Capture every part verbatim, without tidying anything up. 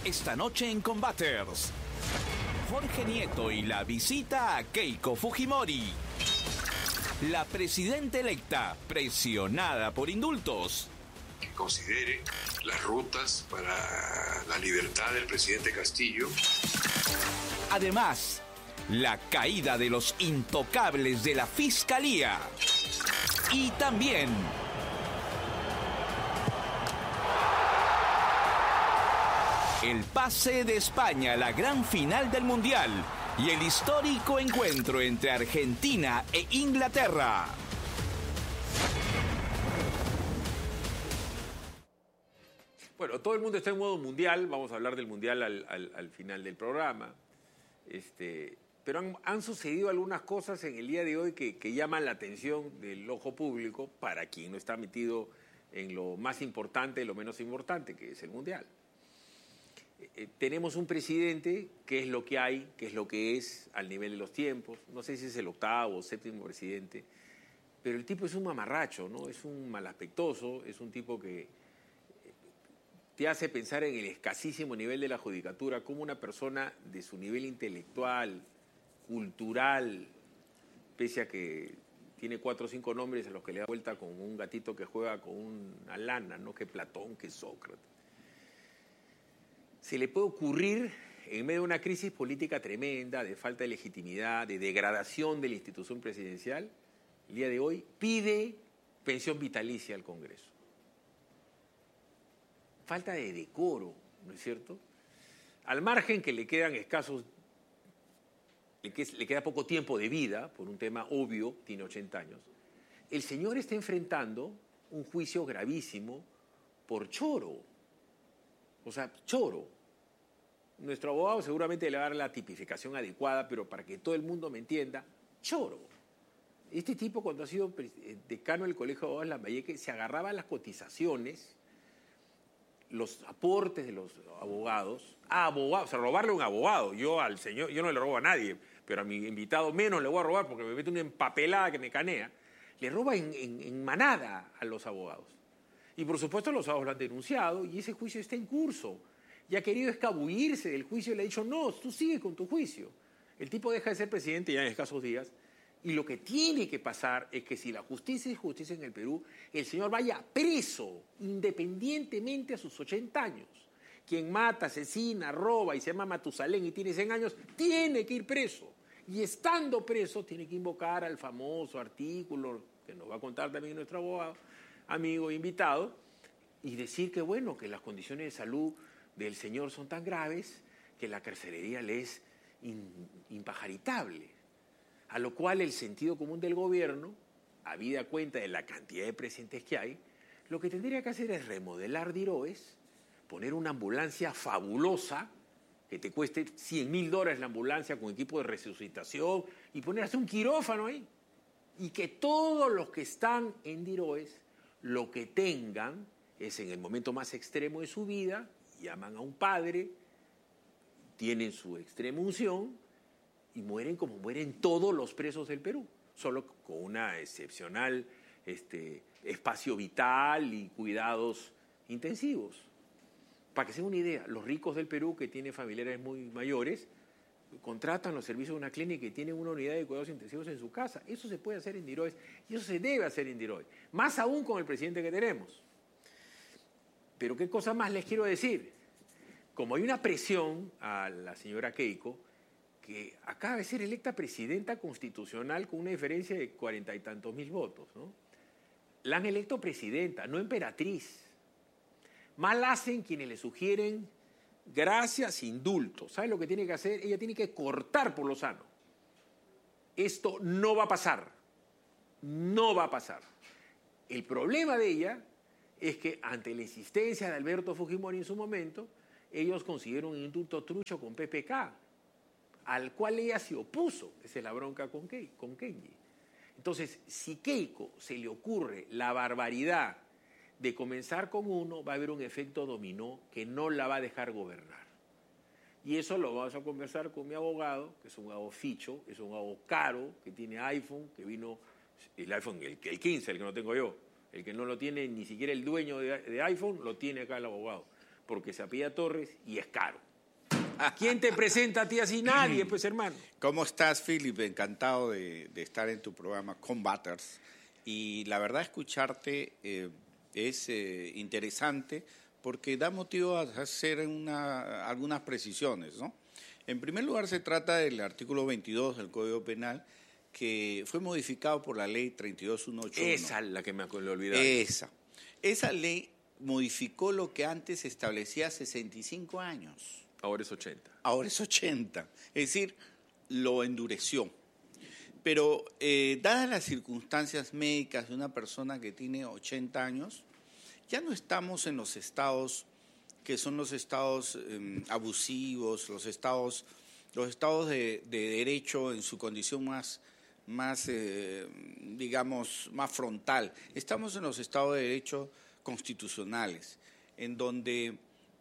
Esta noche en Combaters, Jorge Nieto y la visita a Keiko Fujimori. La presidenta electa, presionada por indultos. Que considere las rutas para la libertad del presidente Castillo. Además, la caída de los intocables de la Fiscalía. Y también el pase de España a la gran final del Mundial y el histórico encuentro entre Argentina e Inglaterra. Bueno, todo el mundo está en modo mundial, vamos a hablar del mundial al, al, al final del programa, este, pero han, han sucedido algunas cosas en el día de hoy que, que llaman la atención del ojo público para quien no está metido en lo más importante y lo menos importante, que es el mundial. Eh, tenemos un presidente que es lo que hay, que es lo que es al nivel de los tiempos, no sé si es el octavo o séptimo presidente, pero el tipo es un mamarracho, ¿no? Es un malaspectoso, es un tipo que te hace pensar en el escasísimo nivel de la judicatura, como una persona de su nivel intelectual, cultural, pese a que tiene cuatro o cinco nombres a los que le da vuelta con un gatito que juega con una lana, ¿no? Que Platón, que Sócrates. Se le puede ocurrir, en medio de una crisis política tremenda, de falta de legitimidad, de degradación de la institución presidencial, el día de hoy pide pensión vitalicia al Congreso. Falta de decoro, ¿no es cierto? Al margen que le quedan escasos, le queda poco tiempo de vida, por un tema obvio, tiene ochenta años, el señor está enfrentando un juicio gravísimo por choro. O sea, choro. Nuestro abogado seguramente le va a dar la tipificación adecuada, pero para que todo el mundo me entienda, choro. Este tipo, cuando ha sido decano del Colegio de Abogados de Lambayeque, se agarraba a las cotizaciones, los aportes de los abogados, a abogados, o sea, robarle a un abogado. Yo al señor, yo no le robo a nadie, pero a mi invitado menos le voy a robar porque me mete una empapelada que me canea. Le roba en, en, en manada a los abogados. Y por supuesto los abogados lo han denunciado y ese juicio está en curso. Y ha querido escabullirse del juicio y le ha dicho, no, tú sigues con tu juicio. El tipo deja de ser presidente ya en escasos días. Y lo que tiene que pasar es que si la justicia es justicia en el Perú, el señor vaya preso, independientemente a sus ochenta años. Quien mata, asesina, roba y se llama Matusalén y tiene cien años, tiene que ir preso. Y estando preso, tiene que invocar al famoso artículo, que nos va a contar también nuestro abogado, amigo invitado, y decir que, bueno, que las condiciones de salud del señor son tan graves que la carcelería le es in, impajaritable. A lo cual el sentido común del gobierno, habida cuenta de la cantidad de presidentes que hay, lo que tendría que hacer es remodelar Diroes, poner una ambulancia fabulosa, que te cueste cien mil dólares la ambulancia con equipo de resucitación, y poner hasta un quirófano ahí. Y que todos los que están en Diroes, lo que tengan es en el momento más extremo de su vida, llaman a un padre, tienen su extrema unción, y mueren como mueren todos los presos del Perú, solo con una excepcional este, espacio vital y cuidados intensivos. Para que se den una idea, los ricos del Perú que tienen familiares muy mayores contratan los servicios de una clínica y tienen una unidad de cuidados intensivos en su casa. Eso se puede hacer en Diroes y eso se debe hacer en Diroes, más aún con el presidente que tenemos. Pero ¿qué cosa más les quiero decir? Como hay una presión a la señora Keiko, que acaba de ser electa presidenta constitucional con una diferencia de cuarenta y tantos mil votos, ¿no? La han electo presidenta, no emperatriz. Mal hacen quienes le sugieren gracias, indultos. ¿Sabe lo que tiene que hacer? Ella tiene que cortar por lo sano. Esto no va a pasar. No va a pasar. El problema de ella es que ante la insistencia de Alberto Fujimori en su momento, ellos consiguieron un indulto trucho con P P K, al cual ella se opuso. Esa es la bronca con, Ke con Kenji. Entonces, si Keiko se le ocurre la barbaridad de comenzar con uno, va a haber un efecto dominó que no la va a dejar gobernar. Y eso lo vamos a conversar con mi abogado, que es un abogado ficho, es un abogado caro, que tiene iPhone, que vino, el iPhone, el, el quince, el que no tengo yo, el que no lo tiene ni siquiera el dueño de, de iPhone, lo tiene acá el abogado. porque se apellida Torres y es caro. ¿Quién te presenta a ti así? Nadie, pues, hermano. ¿Cómo estás, Philip? Encantado de, de estar en tu programa Combaters. Y la verdad, escucharte eh, es eh, interesante porque da motivo a hacer una, algunas precisiones, ¿no? En primer lugar, se trata del artículo veintidós del Código Penal, que fue modificado por la ley treinta y dos mil ciento ochenta y uno. Esa es la que me olvidaba. Esa. Esa ley modificó lo que antes establecía sesenta y cinco años. Ahora es ochenta. Ahora es ochenta. Es decir, lo endureció. Pero eh, dadas las circunstancias médicas de una persona que tiene ochenta años, ya no estamos en los estados que son los estados eh, abusivos, los estados, los estados de, de derecho en su condición más, más eh, digamos, más frontal. Estamos en los estados de derecho constitucionales, en donde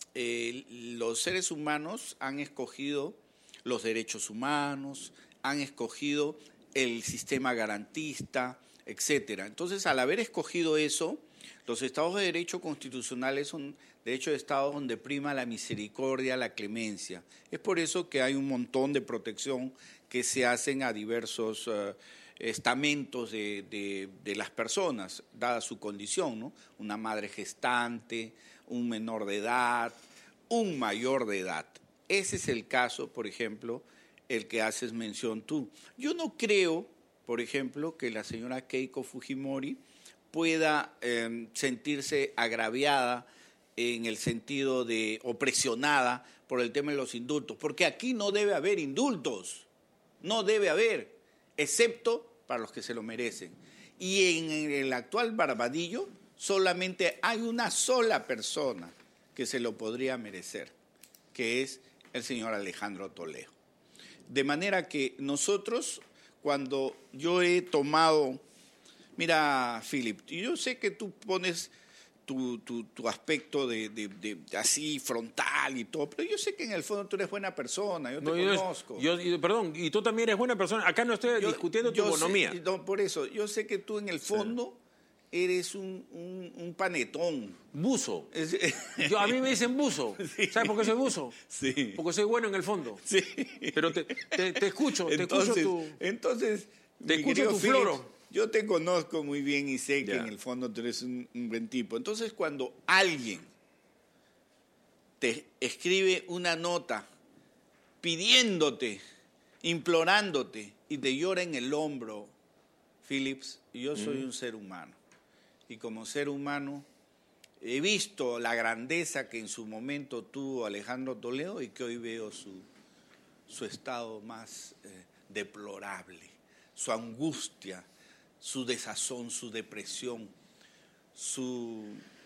eh, los seres humanos han escogido los derechos humanos, han escogido el sistema garantista, etcétera. Entonces, al haber escogido eso, los estados de derecho constitucionales son derechos de estado donde prima la misericordia, la clemencia. Es por eso que hay un montón de protección que se hacen a diversos uh, estamentos de, de, de las personas, dada su condición, ¿no? Una madre gestante, un menor de edad, un mayor de edad. Ese es el caso, por ejemplo, el que haces mención tú. Yo no creo, por ejemplo, que la señora Keiko Fujimori pueda eh, sentirse agraviada en el sentido de o presionada por el tema de los indultos, porque aquí no debe haber indultos, no debe haber, excepto para los que se lo merecen. Y en el actual Barbadillo solamente hay una sola persona que se lo podría merecer, que es el señor Alejandro Toledo. De manera que nosotros, cuando yo he tomado... Mira, Philip, yo sé que tú pones tu, tu, tu aspecto de, de, de así frontal y todo, pero yo sé que en el fondo tú eres buena persona, yo te no, yo conozco. Es, yo, yo, perdón, y tú también eres buena persona. Acá no estoy yo, discutiendo tu bonomía. Sé, no, por eso, yo sé que tú en el fondo sí. eres un, un, un panetón. Buzo. Es, yo, a mí me dicen buzo. Sí. ¿Sabes por qué soy buzo? Sí. Porque soy bueno en el fondo. Sí. Pero te, te, te escucho, entonces, te escucho tu... Entonces, te escucho tu Philip, floro. Yo te conozco muy bien y sé que ya. en el fondo tú eres un, un buen tipo. Entonces, cuando alguien te escribe una nota pidiéndote, implorándote y te llora en el hombro, Phillips, yo soy mm. un ser humano. Y como ser humano he visto la grandeza que en su momento tuvo Alejandro Toledo y que hoy veo su, su estado más eh, deplorable, su angustia, su desazón, su depresión, su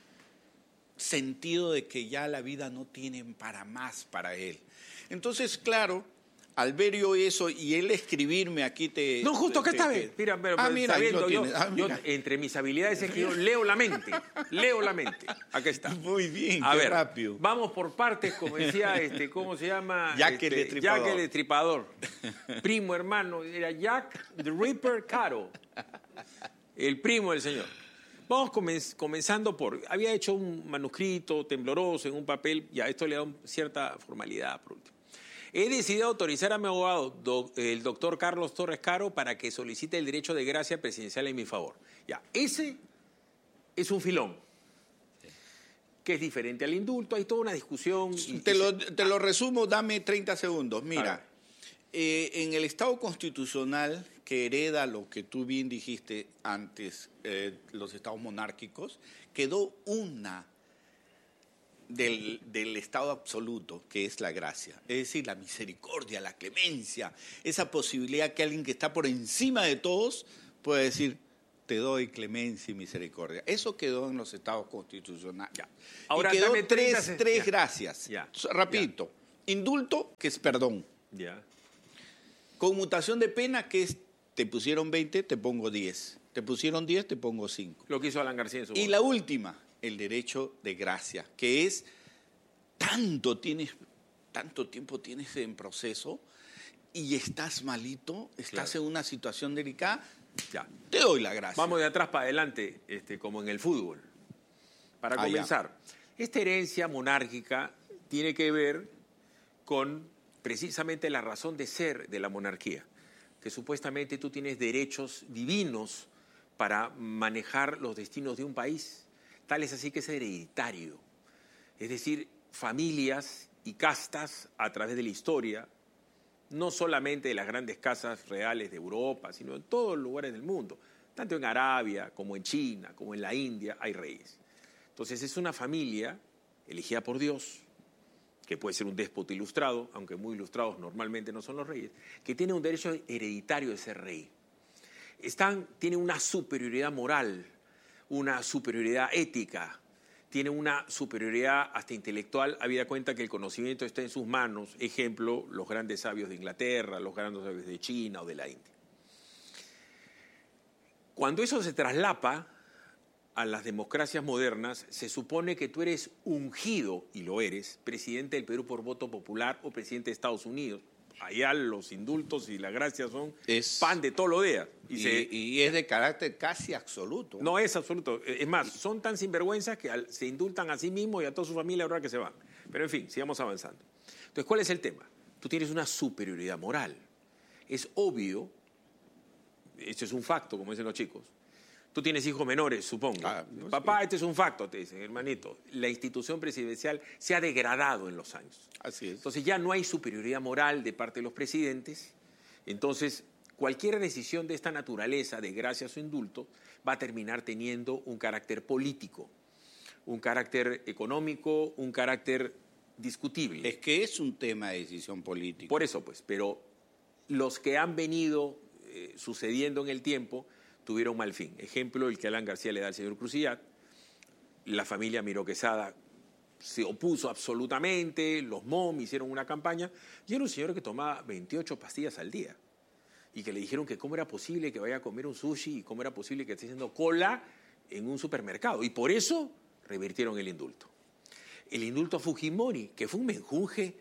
sentido de que ya la vida no tiene para más para él. Entonces, claro, al ver yo eso y él escribirme aquí te... No, justo acá te, está te, bien. Mira, pero, ah, mira, sabiendo, yo, ah, yo, mira. entre mis habilidades es que yo leo la mente, leo la mente. Acá está. Muy bien, a qué ver, rápido. Vamos por partes, como decía, este, ¿cómo se llama? Jack este, el Destripador. Jack el Destripador. Primo, hermano, era Jack the Ripper Caro. El primo del señor. Vamos comenz, comenzando por... Había hecho un manuscrito tembloroso en un papel, ya esto le da un, cierta formalidad por último. He decidido autorizar a mi abogado, do, el doctor Carlos Torres Caro, para que solicite el derecho de gracia presidencial en mi favor. Ya, ese es un filón, sí. que es diferente al indulto, hay toda una discusión. Y, te, y lo, se... te lo resumo, dame treinta segundos. Mira, eh, en el Estado constitucional que hereda lo que tú bien dijiste antes, eh, los estados monárquicos, quedó una del, del estado absoluto, que es la gracia, es decir, la misericordia, la clemencia, esa posibilidad que alguien que está por encima de todos puede decir, te doy clemencia y misericordia. Eso quedó en los estados constitucionales. Ya. Ahora, y quedó dame tres, treinta, tres ya. gracias. Ya. Rapidito. Ya. Indulto, que es perdón. Ya. Conmutación de pena, que es te pusieron veinte, te pongo diez. Te pusieron diez, te pongo cinco. Lo que hizo Alan García en su Y la última, el derecho de gracia, que es tanto tienes, tanto tiempo tienes en proceso y estás malito, estás claro. en una situación delicada, ya. te doy la gracia. Vamos de atrás para adelante, este, como en el fútbol. Para ah, comenzar, ya. Esta herencia monárquica tiene que ver con precisamente la razón de ser de la monarquía, que supuestamente tú tienes derechos divinos para manejar los destinos de un país. Tal es así que es hereditario. Es decir, familias y castas a través de la historia, no solamente de las grandes casas reales de Europa, sino en todos los lugares del mundo. Tanto en Arabia, como en China, como en la India, hay reyes. Entonces es una familia elegida por Dios, que puede ser un déspota ilustrado, aunque muy ilustrados normalmente no son los reyes, que tiene un derecho hereditario de ser rey. Están, tiene una superioridad moral, una superioridad ética, tiene una superioridad hasta intelectual, habida cuenta que el conocimiento está en sus manos. Ejemplo, los grandes sabios de Inglaterra, los grandes sabios de China o de la India. Cuando eso se traslapa a las democracias modernas, se supone que tú eres ungido, y lo eres, presidente del Perú por voto popular o presidente de Estados Unidos. Allá los indultos y la gracia son es, pan de todos los días. Y, y, se, y es de carácter casi absoluto. No es absoluto. Es más, son tan sinvergüenzas que al, se indultan a sí mismos y a toda su familia ahora que se van. Pero en fin, sigamos avanzando. Entonces, ¿cuál es el tema? Tú tienes una superioridad moral. Es obvio, esto es un facto, como dicen los chicos. Tú tienes hijos menores, supongo. Ah, no Papá, sé. Este es un facto, te dicen, hermanito. La institución presidencial se ha degradado en los años. Así es. Entonces ya no hay superioridad moral de parte de los presidentes. Entonces, cualquier decisión de esta naturaleza, de gracia a su indulto, va a terminar teniendo un carácter político, un carácter económico, un carácter discutible. Es que es un tema de decisión política. Por eso, pues, pero los que han venido eh, sucediendo en el tiempo tuvieron mal fin. Ejemplo, el que Alan García le da al señor Crucillat. La familia Miró Quesada se opuso absolutamente, los M O M hicieron una campaña, y era un señor que tomaba veintiocho pastillas al día, y que le dijeron que cómo era posible que vaya a comer un sushi y cómo era posible que esté haciendo cola en un supermercado, y por eso revirtieron el indulto. El indulto a Fujimori, que fue un menjunje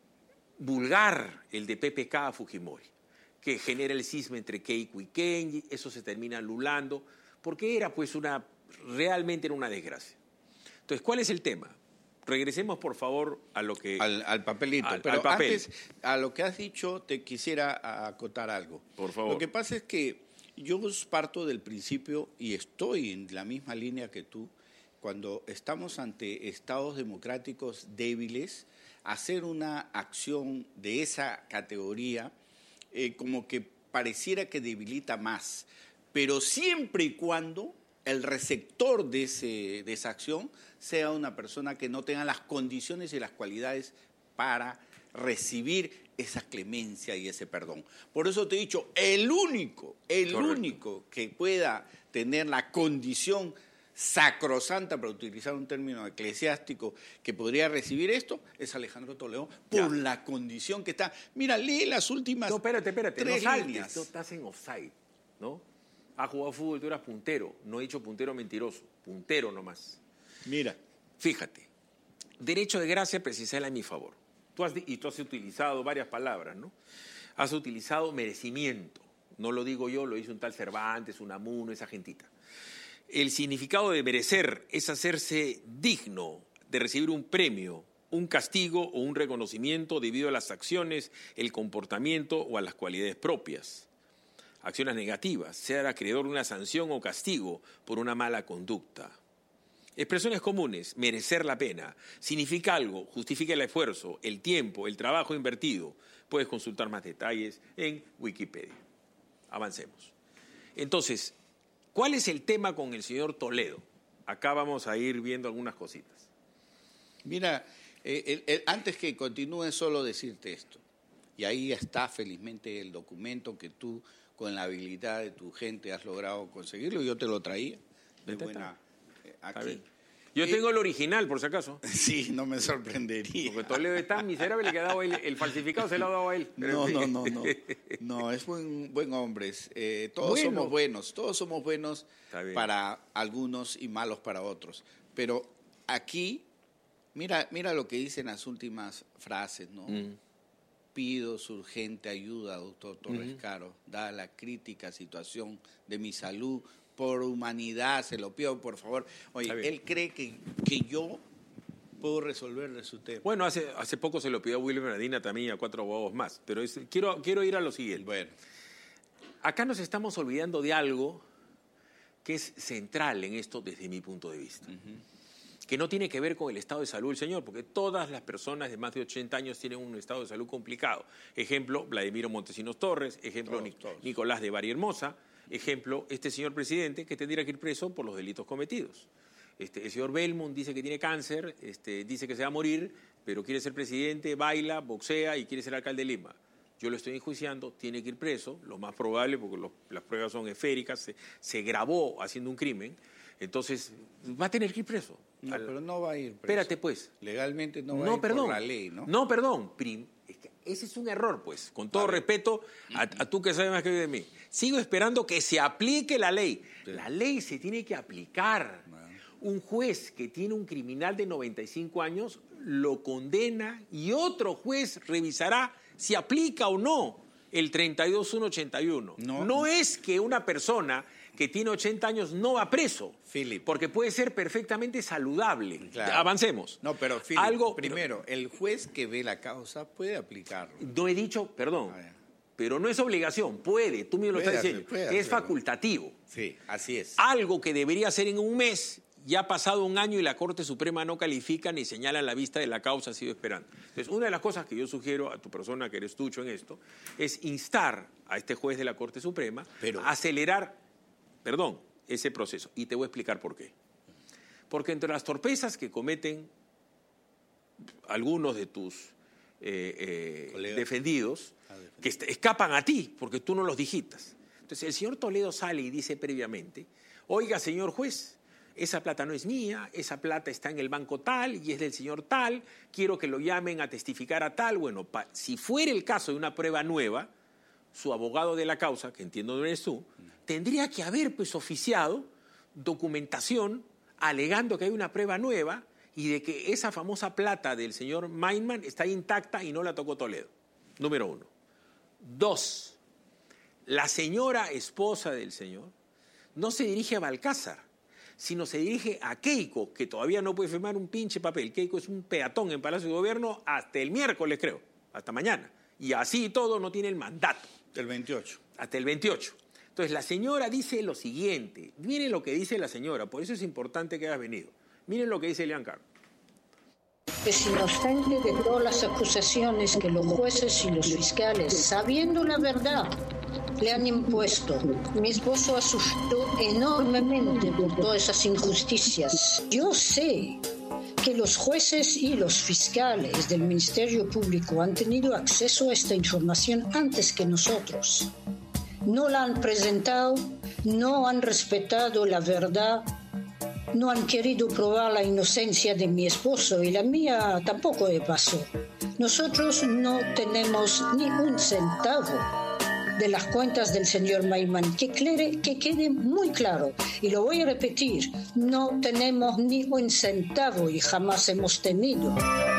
vulgar, el de P P K a Fujimori, que genera el cisma entre Keiko y Kenji, eso se termina lulando, porque era pues una, realmente era una desgracia. Entonces, ¿cuál es el tema? Regresemos, por favor, a lo que... Al, al papelito. Al, Pero al papel. Antes, a lo que has dicho, te quisiera acotar algo. Por favor. Lo que pasa es que yo parto del principio, y estoy en la misma línea que tú, cuando estamos ante estados democráticos débiles, hacer una acción de esa categoría eh, como que pareciera que debilita más, pero siempre y cuando el receptor de, ese, de esa acción sea una persona que no tenga las condiciones y las cualidades para recibir esa clemencia y ese perdón. Por eso te he dicho, el único, el Correcto. único que pueda tener la condición sacrosanta, para utilizar un término eclesiástico, que podría recibir esto, es Alejandro Toledo, por ya. la condición que está. Mira, lee las últimas no, espérate, espérate, tres no líneas. No estás en offside, ¿no? Has jugado fútbol, tú eras puntero, no he dicho puntero mentiroso, puntero nomás. Mira. Fíjate, derecho de gracia presidencial a mi favor. Tú has, y tú has utilizado varias palabras, ¿no? Has utilizado merecimiento, no lo digo yo, lo dice un tal Cervantes, Unamuno, esa gentita. El significado de merecer es hacerse digno de recibir un premio, un castigo o un reconocimiento debido a las acciones, el comportamiento o a las cualidades propias. Acciones negativas, ser acreedor de una sanción o castigo por una mala conducta. Expresiones comunes, merecer la pena, significa algo, justifica el esfuerzo, el tiempo, el trabajo invertido. Puedes consultar más detalles en Wikipedia. Avancemos. Entonces, ¿cuál es el tema con el señor Toledo? Acá vamos a ir viendo algunas cositas. Mira, eh, el, el, antes que continúe, solo decirte esto. Y ahí está felizmente el documento que tú, con la habilidad de tu gente, has logrado conseguirlo. Yo te lo traía de buena eh, aquí. Yo tengo el original, por si acaso. Sí, no me sorprendería. Porque Toledo es tan miserable que ha dado él, el falsificado se lo ha dado a él. No, no, no, no. No, es buen, buen hombre. Eh, todos bueno. somos buenos, todos somos buenos para algunos y malos para otros. Pero aquí, mira, mira lo que dicen las últimas frases, ¿no? Mm. Pido su urgente ayuda, doctor Torres mm. Caro, dada la crítica situación de mi salud. Por humanidad, se lo pido, por favor. Oye, él cree que, que yo puedo resolverle su tema. Bueno, hace, hace poco se lo pidió a William Medina también y a cuatro abogados más, pero es, quiero, quiero ir a lo siguiente. Bueno. Acá nos estamos olvidando de algo que es central en esto desde mi punto de vista, uh-huh. que no tiene que ver con el estado de salud del señor, porque todas las personas de más de ochenta años tienen un estado de salud complicado. Ejemplo, Vladimiro Montesinos Torres, ejemplo, todos, todos. Nicolás de Bari Hermosa, ejemplo, este señor presidente que tendría que ir preso por los delitos cometidos. Este, el señor Belmont dice que tiene cáncer, este, dice que se va a morir, pero quiere ser presidente, baila, boxea y quiere ser alcalde de Lima. Yo lo estoy enjuiciando, tiene que ir preso, lo más probable, porque los, las pruebas son esféricas, se, se grabó haciendo un crimen, entonces va a tener que ir preso. No, Al, pero no va a ir preso. Espérate, pues. Legalmente no va no, a ir perdón, por la ley, ¿no? No, perdón. Prim, es que ese es un error, pues. Con todo vale. respeto a, a tú que sabes más que yo de mí. Sigo esperando que se aplique la ley. Sí. La ley se tiene que aplicar. Bueno. Un juez que tiene un criminal de noventa y cinco años lo condena y otro juez revisará si aplica o no el treinta y dos punto ciento ochenta y uno. No, no es que una persona que tiene ochenta años no va preso, Philip, porque puede ser perfectamente saludable. Claro. Avancemos. No, pero Philip, Algo, primero, el juez que ve la causa puede aplicarlo. No he dicho, perdón, pero no es obligación, puede, tú mismo lo estás diciendo, hacer, es facultativo. Sí, así es. Algo que debería ser en un mes, ya ha pasado un año y la Corte Suprema no califica ni señala la vista de la causa, ha sido esperando. Entonces, una de las cosas que yo sugiero a tu persona, que eres tucho en esto, es instar a este juez de la Corte Suprema pero, a acelerar, perdón, ese proceso. Y te voy a explicar por qué. Porque entre las torpezas que cometen algunos de tus eh, eh, defendidos, que escapan a ti, porque tú no los digitas. Entonces, el señor Toledo sale y dice previamente, oiga, señor juez, esa plata no es mía, esa plata está en el banco tal y es del señor tal, quiero que lo llamen a testificar a tal. Bueno, pa, si fuera el caso de una prueba nueva, su abogado de la causa, que entiendo no eres tú, tendría que haber pues oficiado documentación alegando que hay una prueba nueva y de que esa famosa plata del señor Meinman está intacta y no la tocó Toledo. Número uno. Dos, la señora esposa del señor no se dirige a Balcázar, sino se dirige a Keiko, que todavía no puede firmar un pinche papel. Keiko es un peatón en Palacio de Gobierno hasta el miércoles, creo, hasta mañana. Y así todo no tiene el mandato. El veintiocho. Hasta el veintiocho. Entonces, la señora dice lo siguiente. Miren lo que dice la señora, por eso es importante que hayas venido. Miren lo que dice Elian Carr. Es inocente de todas las acusaciones que los jueces y los fiscales, sabiendo la verdad, le han impuesto. Mi esposo asustó enormemente por todas esas injusticias. Yo sé que los jueces y los fiscales del Ministerio Público han tenido acceso a esta información antes que nosotros. No la han presentado, no han respetado la verdad, no han querido probar la inocencia de mi esposo y la mía tampoco de paso. Nosotros no tenemos ni un centavo de las cuentas del señor Meinman, que, clere, que quede muy claro, y lo voy a repetir, no tenemos ni un centavo y jamás hemos tenido.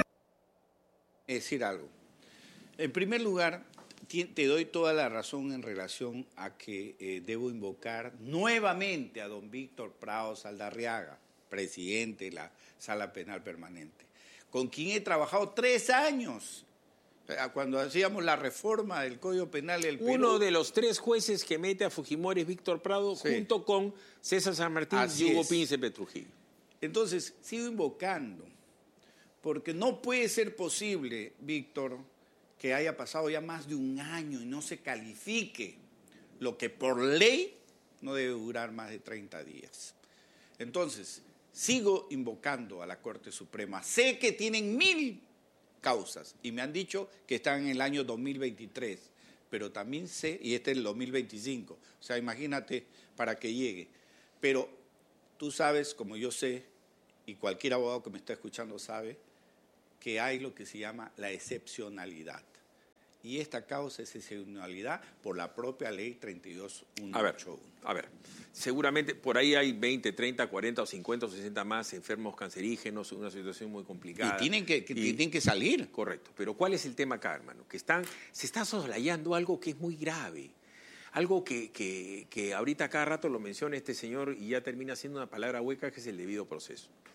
Es decir algo. En primer lugar, te doy toda la razón en relación a que eh, debo invocar nuevamente a don Víctor Prado Saldarriaga, presidente de la Sala Penal Permanente, con quien he trabajado tres años. Cuando hacíamos la reforma del Código Penal del Perú. Uno de los tres jueces que mete a Fujimori es Víctor Prado, sí, junto con César San Martín Así y Hugo Príncipe Trujillo. Entonces, sigo invocando, porque no puede ser posible, Víctor, que haya pasado ya más de un año y no se califique lo que por ley no debe durar más de treinta días. Entonces, sigo invocando a la Corte Suprema. Sé que tienen mil causas y me han dicho que están en el año dos mil veintitrés, pero también sé, y este es el dos mil veinticinco, o sea, imagínate para que llegue. Pero tú sabes, como yo sé, y cualquier abogado que me está escuchando sabe, que hay lo que se llama la excepcionalidad. Y esta causa es excepcionalidad por la propia ley treinta y dos punto ciento ochenta y uno. A ver, seguramente por ahí hay veinte, treinta, cuarenta o cincuenta o sesenta más enfermos cancerígenos en una situación muy complicada. Y tienen que, que, y, tienen que salir. Correcto. Pero ¿cuál es el tema acá, hermano? Que están, se está soslayando algo que es muy grave. Algo que, que, que ahorita cada rato lo menciona este señor y ya termina siendo una palabra hueca, que es el debido proceso.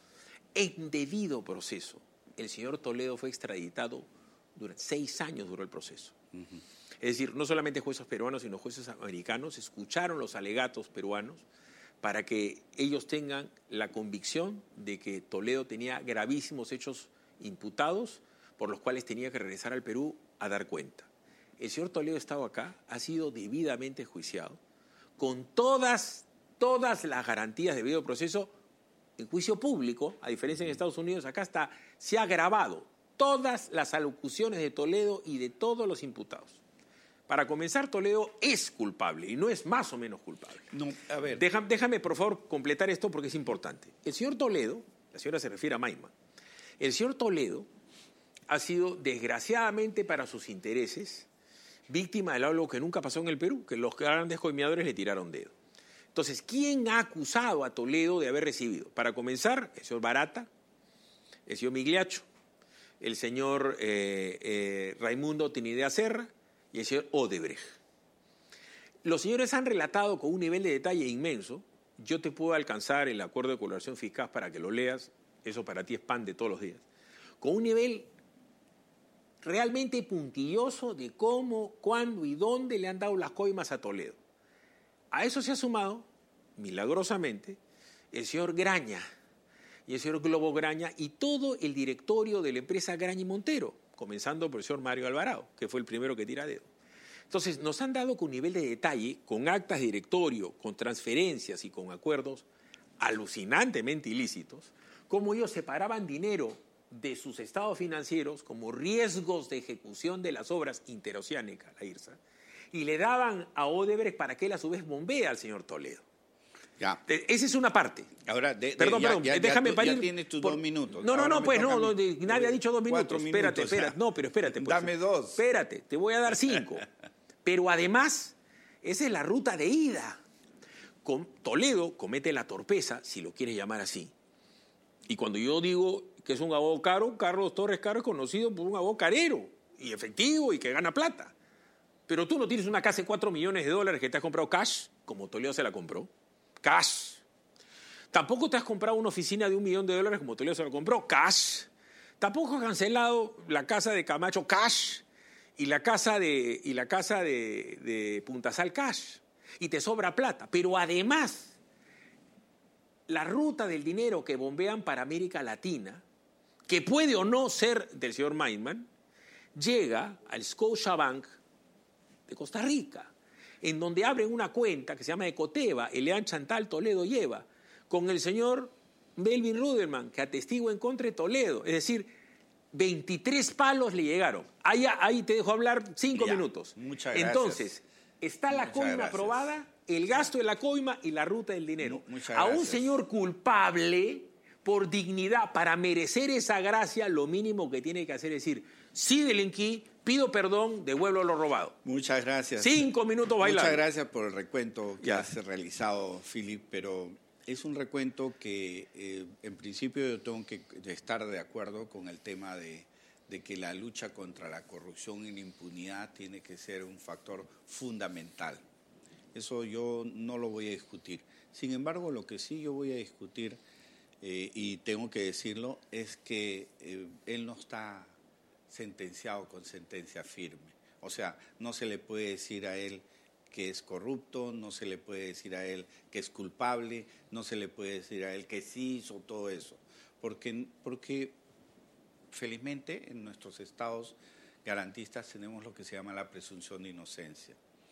en debido proceso. El señor Toledo fue extraditado, durante seis años duró el proceso. Uh-huh. Es decir, no solamente jueces peruanos, sino jueces americanos escucharon los alegatos peruanos para que ellos tengan la convicción de que Toledo tenía gravísimos hechos imputados por los cuales tenía que regresar al Perú a dar cuenta. El señor Toledo estaba acá, ha sido debidamente enjuiciado, con todas, todas las garantías de debido proceso en juicio público, a diferencia en Estados Unidos, acá está, se ha grabado todas las alocuciones de Toledo y de todos los imputados. Para comenzar, Toledo es culpable y no es más o menos culpable. No, a ver. Déjame, déjame, por favor, completar esto porque es importante. El señor Toledo, la señora se refiere a Maiman, el señor Toledo ha sido, desgraciadamente para sus intereses, víctima de algo que nunca pasó en el Perú, que los grandes coimeadores le tiraron dedo. Entonces, ¿quién ha acusado a Toledo de haber recibido? Para comenzar, el señor Barata, el señor Migliaccio, el señor eh, eh, Raimundo Tinidea Serra y el señor Odebrecht. Los señores han relatado con un nivel de detalle inmenso. Yo te puedo alcanzar el acuerdo de colaboración fiscal para que lo leas. Eso para ti es pan de todos los días. Con un nivel realmente puntilloso de cómo, cuándo y dónde le han dado las coimas a Toledo. A eso se ha sumado, milagrosamente, el señor Graña y el señor Globo Graña y todo el directorio de la empresa Graña y Montero, comenzando por el señor Mario Alvarado, que fue el primero que tira dedo. Entonces, nos han dado con nivel de detalle, con actas de directorio, con transferencias y con acuerdos alucinantemente ilícitos, cómo ellos separaban dinero de sus estados financieros como riesgos de ejecución de las obras interoceánicas, la I R S A, y le daban a Odebrecht para que él a su vez bombea al señor Toledo. Ya. Esa es una parte. Ahora, de, de, perdón, ya, perdón, ya, déjame ya, parir. Ya tienes tus por... dos minutos. No, no, Ahora no, pues no, no, mi... nadie ha dicho dos minutos. minutos. Espérate, espérate. No, pero espérate. Pues. Dame dos. Espérate, te voy a dar cinco. Pero además, esa es la ruta de ida. Con Toledo comete la torpeza, si lo quieres llamar así. Y cuando yo digo que es un abogado caro, Carlos Torres Caro es conocido por un abogado carero y efectivo y que gana plata. Pero tú no tienes una casa de cuatro millones de dólares que te has comprado cash, como Toledo se la compró. Cash. Tampoco te has comprado una oficina de un millón de dólares como Toledo se la compró. Cash. Tampoco has cancelado la casa de Camacho. Cash. Y la casa de, y la casa de, de Puntasal. Cash. Y te sobra plata. Pero además, la ruta del dinero que bombean para América Latina, que puede o no ser del señor Maiman, llega al Scotiabank de Costa Rica, en donde abren una cuenta que se llama Ecoteva, Eleán Chantal Toledo lleva, con el señor Melvin Ruderman, que atestigua en contra de Toledo. Es decir, veintitrés palos le llegaron. Ahí, ahí te dejo hablar cinco ya, minutos. Muchas gracias. Entonces, está la muchas coima gracias. aprobada, el gasto de la coima y la ruta del dinero. Muchas a un gracias. señor culpable, por dignidad, para merecer esa gracia, lo mínimo que tiene que hacer es decir, sí delinquí, pido perdón, devuelvo lo robado. Muchas gracias. Cinco minutos bailando. Muchas gracias por el recuento que ya. has realizado, Philip, pero es un recuento que eh, en principio yo tengo que estar de acuerdo con el tema de, de que la lucha contra la corrupción y la impunidad tiene que ser un factor fundamental. Eso yo no lo voy a discutir. Sin embargo, lo que sí yo voy a discutir, eh, y tengo que decirlo, es que eh, él no está sentenciado con sentencia firme. O sea, no se le puede decir a él que es corrupto, no se le puede decir a él que es culpable, no se le puede decir a él que sí hizo todo eso. Porque, porque felizmente en nuestros estados garantistas tenemos lo que se llama la presunción de inocencia.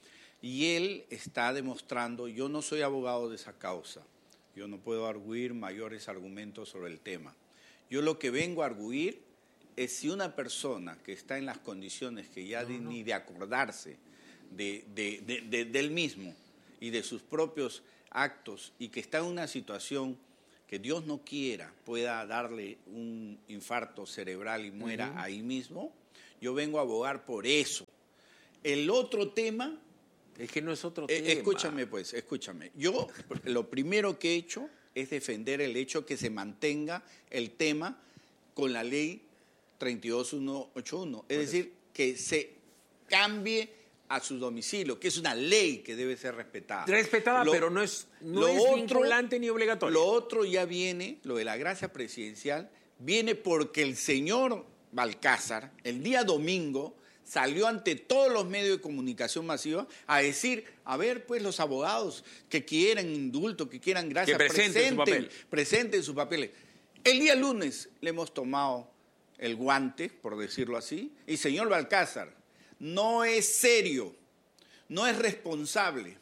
Y él está demostrando, yo no soy abogado de esa causa, yo no puedo arguir mayores argumentos sobre el tema. Yo lo que vengo a arguir es si una persona que está en las condiciones que ya no, de, no. ni de acordarse de, de, de, de, del mismo y de sus propios actos y que está en una situación que Dios no quiera pueda darle un infarto cerebral y muera uh-huh. ahí mismo, yo vengo a abogar por eso. El otro tema... Es que no es otro eh, tema. Escúchame pues, escúchame. Yo lo primero que he hecho es defender el hecho que se mantenga el tema con la ley treinta y dos mil ciento ochenta y uno. Es decir, que se cambie a su domicilio, que es una ley que debe ser respetada. Respetada, lo, pero no es, no lo es otro, vinculante ni obligatorio. Lo otro ya viene, lo de la gracia presidencial, viene porque el señor Balcázar, el día domingo, salió ante todos los medios de comunicación masiva a decir, a ver, pues los abogados que quieran indulto, que quieran gracia, que presenten, presenten, su papel. presenten sus papeles. El día lunes le hemos tomado el guante, por decirlo así, y señor Balcázar, no es serio, no es responsable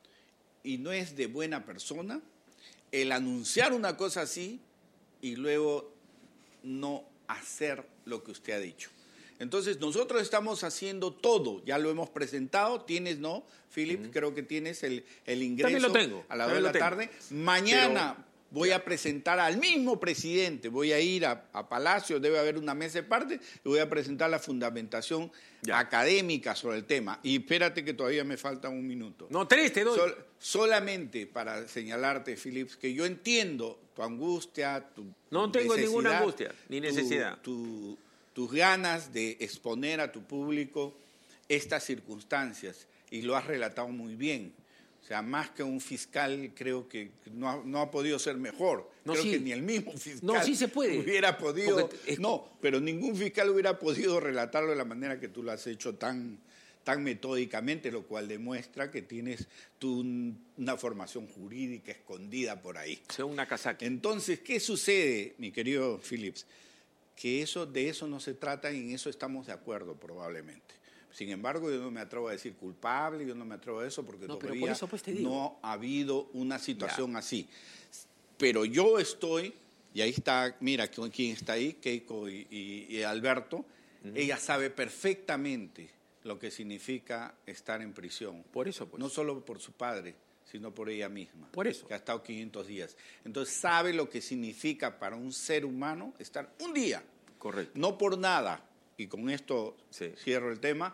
y no es de buena persona el anunciar una cosa así y luego no hacer lo que usted ha dicho. Entonces, nosotros estamos haciendo todo, ya lo hemos presentado, tienes, ¿no, Philip? Uh-huh. Creo que tienes el, el ingreso lo tengo. a las dos de la tarde. Mañana... Pero... voy a presentar al mismo presidente, voy a ir a, a Palacio, debe haber una mesa de parte, y voy a presentar la fundamentación ya. académica sobre el tema. Y espérate que todavía me falta un minuto. No, tres te doy. Sol, solamente para señalarte, Philips, que yo entiendo tu angustia, tu No tengo ninguna angustia, ni necesidad. Tu, tu, tus ganas de exponer a tu público estas circunstancias, y lo has relatado muy bien. O sea, más que un fiscal, creo que no ha, no ha podido ser mejor. No, creo sí. que ni el mismo fiscal no, sí se puede. hubiera podido... Es... No, pero ningún fiscal hubiera podido relatarlo de la manera que tú lo has hecho tan, tan metódicamente, lo cual demuestra que tienes tú una formación jurídica escondida por ahí. O sea, una casaca. Entonces, ¿qué sucede, mi querido Philips? Que eso, de eso no se trata y en eso estamos de acuerdo probablemente. Sin embargo, yo no me atrevo a decir culpable, yo no me atrevo a eso porque no, todavía eso, pues, te digo. no ha habido una situación ya. así. Pero yo estoy, y ahí está, mira quién está ahí, Keiko y, y, y Alberto, uh-huh. ella sabe perfectamente lo que significa estar en prisión. Por eso, pues. No solo por su padre, sino por ella misma. Por eso. Que ha estado quinientos días. Entonces sabe lo que significa para un ser humano estar un día. Correcto. No por nada, y con esto sí. cierro el tema,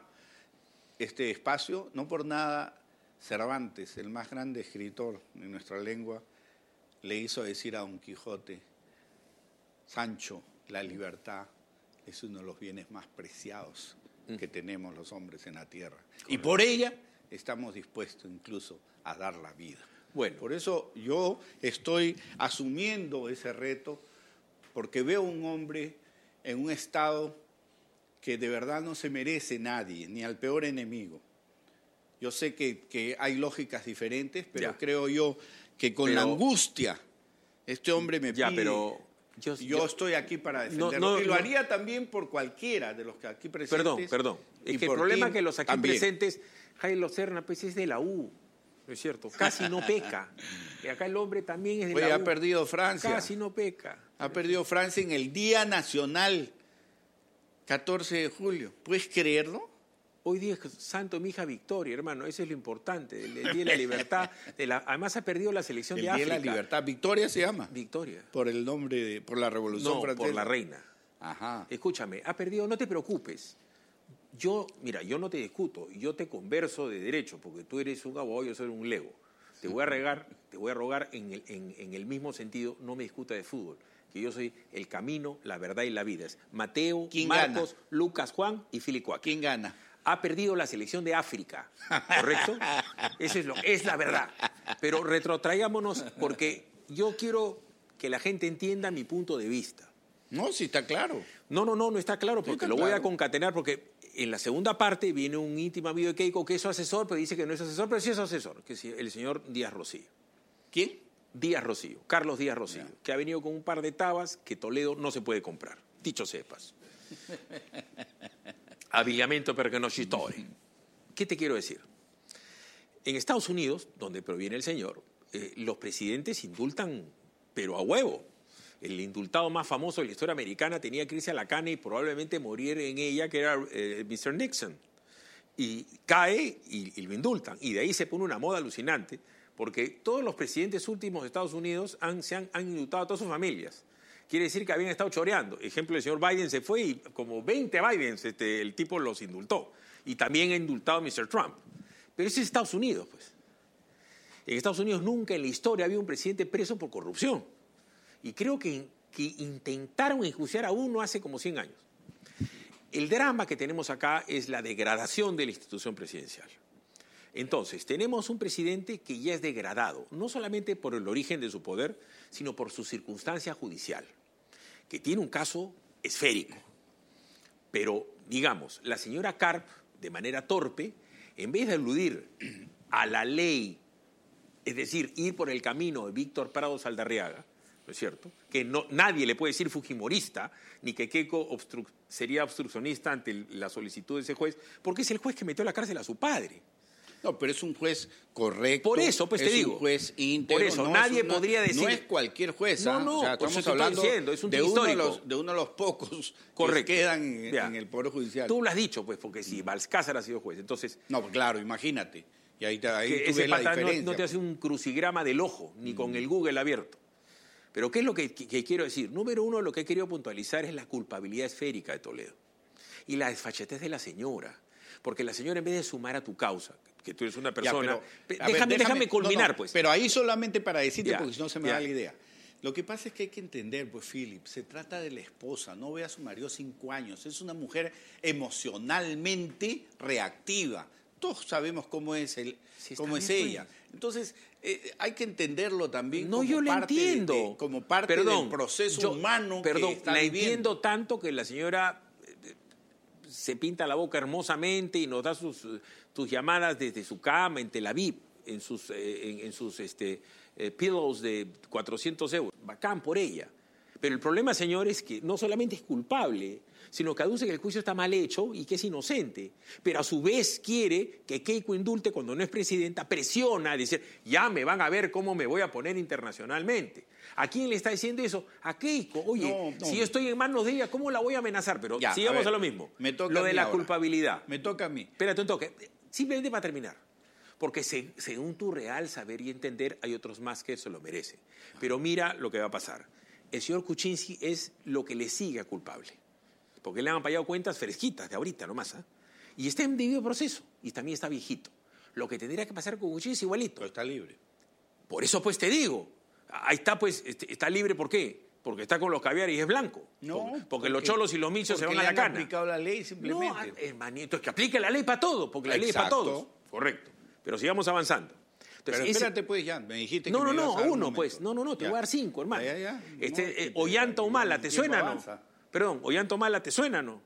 este espacio, no por nada Cervantes, el más grande escritor de nuestra lengua, le hizo decir a Don Quijote, Sancho, la libertad es uno de los bienes más preciados mm. que tenemos los hombres en la tierra. Correcto. Y por ella estamos dispuestos incluso a dar la vida. Bueno, por eso yo estoy asumiendo ese reto, porque veo un hombre en un estado que de verdad no se merece nadie, ni al peor enemigo. Yo sé que, que hay lógicas diferentes, pero ya. creo yo que con pero, la angustia este hombre me ya, pide... Pero yo, yo, yo estoy aquí para defenderlo. No, no, y lo no. haría también por cualquiera de los que aquí presentes. Perdón, perdón. Es que el problema es que los aquí también. presentes, Jairo Serna, pues es de la U, ¿no es cierto? Casi no peca. Y acá el hombre también es de Oye, la ha U. ha perdido Francia. Casi no peca. Ha perdido Francia en el Día Nacional, catorce de julio. ¿Puedes creerlo? Hoy día es Santo mi hija Victoria, hermano. Eso es lo importante. El, el Día de la Libertad. De la, además ha perdido la selección el de Día África. El Día de la Libertad. ¿Victoria se llama? Victoria. Por el nombre, de, por la Revolución no, Francesa. por la reina. Ajá. Escúchame, ha perdido, no te preocupes. Yo, mira, yo no te discuto. Yo te converso de derecho, porque tú eres un abogado, yo soy un lego. Te voy a regar, te voy a rogar en el, en, en el mismo sentido, no me discuta de fútbol. Que yo soy el camino, la verdad y la vida. Es Mateo, Marcos, gana? Lucas, Juan y Filicuac. ¿Quién gana? Ha perdido la selección de África, ¿correcto? Eso es, lo, es la verdad. Pero retrotraigámonos porque yo quiero que la gente entienda mi punto de vista. No, sí está claro. No, no, no, no está claro porque sí está lo claro. voy a concatenar porque en la segunda parte viene un íntimo amigo de Keiko que es su asesor, pero dice que no es asesor, pero sí es su asesor, que es el señor Díaz Rocío. ¿Quién? Díaz Rocío, Carlos Díaz Rocío, yeah. que ha venido con un par de tabas que Toledo no se puede comprar, dicho sepas. Abbigliamento perché non ci story. ¿Qué te quiero decir? En Estados Unidos, donde proviene el señor, eh, los presidentes indultan, pero a huevo. El indultado más famoso de la historia americana tenía que irse a la cana y probablemente morir en ella, que era eh, mister Nixon. Y cae y, y lo indultan. Y de ahí se pone una moda alucinante, porque todos los presidentes últimos de Estados Unidos han, se han, han indultado a todas sus familias. Quiere decir que habían estado choreando. Ejemplo, el señor Biden se fue y como veinte Bidens este, el tipo los indultó. Y también ha indultado a mister Trump. Pero ese es Estados Unidos, pues. En Estados Unidos nunca en la historia había un presidente preso por corrupción. Y creo que, que intentaron enjuiciar a uno hace como cien años. El drama que tenemos acá es la degradación de la institución presidencial. Entonces, tenemos un presidente que ya es degradado, no solamente por el origen de su poder, sino por su circunstancia judicial, que tiene un caso esférico. Pero, digamos, la señora Karp, de manera torpe, en vez de eludir a la ley, es decir, ir por el camino de Víctor Prado Saldarriaga, ¿no es cierto?, que no, nadie le puede decir fujimorista, ni que Keiko obstru- sería obstruccionista ante la solicitud de ese juez, porque es el juez que metió a la cárcel a su padre. No, pero es un juez correcto. Por eso, pues te es digo. un juez íntegro. Por eso, no nadie es una, podría decir... No es cualquier juez. No, ¿ah? no, o sea, por estamos eso te hablando estoy diciendo, es un de, tipo uno de, histórico. los, de uno de los pocos Correcto. que quedan en, Ya. en el Poder Judicial. Tú lo has dicho, pues, porque si Balcázar ha sido juez, entonces... No, claro, imagínate. Y ahí, te, ahí que tú ese ves la pata no, diferencia. no te hace un crucigrama del ojo, ni con el Google abierto. Pero ¿qué es lo que, que- que quiero decir? Número uno, lo que he querido puntualizar es la culpabilidad esférica de Toledo. Y la desfachatez de la señora. Porque la señora, en vez de sumar a tu causa, que tú eres una Ya, persona... pero- a déjame, ver, déjame culminar, no, no, pues. Pero ahí solamente para decirte, Ya, porque si no se me ya. da la idea. Lo que pasa es que hay que entender, pues, Philip, se trata de la esposa, no ve a su marido cinco años. Es una mujer emocionalmente reactiva. Todos sabemos cómo es, el, Sí, está cómo es bien, ella. pues. Entonces, eh, hay que entenderlo también No, como yo la parte, de- entiendo. de- como parte Perdón, del proceso yo- humano Perdón, que está la viviendo. entiendo tanto que la señora eh, se pinta la boca hermosamente y nos da sus, sus llamadas desde su cama en Tel Aviv, en sus, eh, en, en sus este, eh, pillows de cuatrocientos euros. Bacán por ella. Pero el problema, señor, es que no solamente es culpable, sino que aduce que el juicio está mal hecho y que es inocente. Pero a su vez quiere que Keiko indulte cuando no es presidenta, presiona, dice, ya me van a ver cómo me voy a poner internacionalmente. ¿A quién le está diciendo eso? A Keiko. Oye, No, no. si yo estoy en manos de ella, ¿cómo la voy a amenazar? Pero Ya, sigamos a a, ver, lo mismo. me toca lo a de mí la ahora. culpabilidad. Me toca a mí. Espérate un toque. Simplemente para terminar. Porque se- según tu real saber y entender, hay otros más que eso lo merecen. Pero mira lo que va a pasar. El señor Kuczynski es lo que le sigue a culpable. Porque le han pagado cuentas fresquitas de ahorita nomás. ¿ah? Y está en debido proceso. Y también está viejito. Lo que tendría que pasar con Kuczynski igualito. Pero está libre. Por eso pues te digo. Ahí está pues, este, está libre ¿por qué? Porque está con los caviares y es blanco. No, porque, porque los cholos y los michos se porque van a le la han cana. aplicado la ley No, simplemente. hermanito, es que aplique la ley para todo, porque la ley es para Exacto. todos. Correcto. Pero sigamos avanzando. Pero ese- espérate, pues, ya, me dijiste No, que no, me ibas no, a dar un uno, momento. pues. No, no, no, te Ya. voy a dar cinco, hermano. Ya, ya, ya. Este, No, eh, es que Ollanta el Humala, ¿te tiempo suena, avanza. no? Perdón, Ollanta Humala, ¿te suena, no?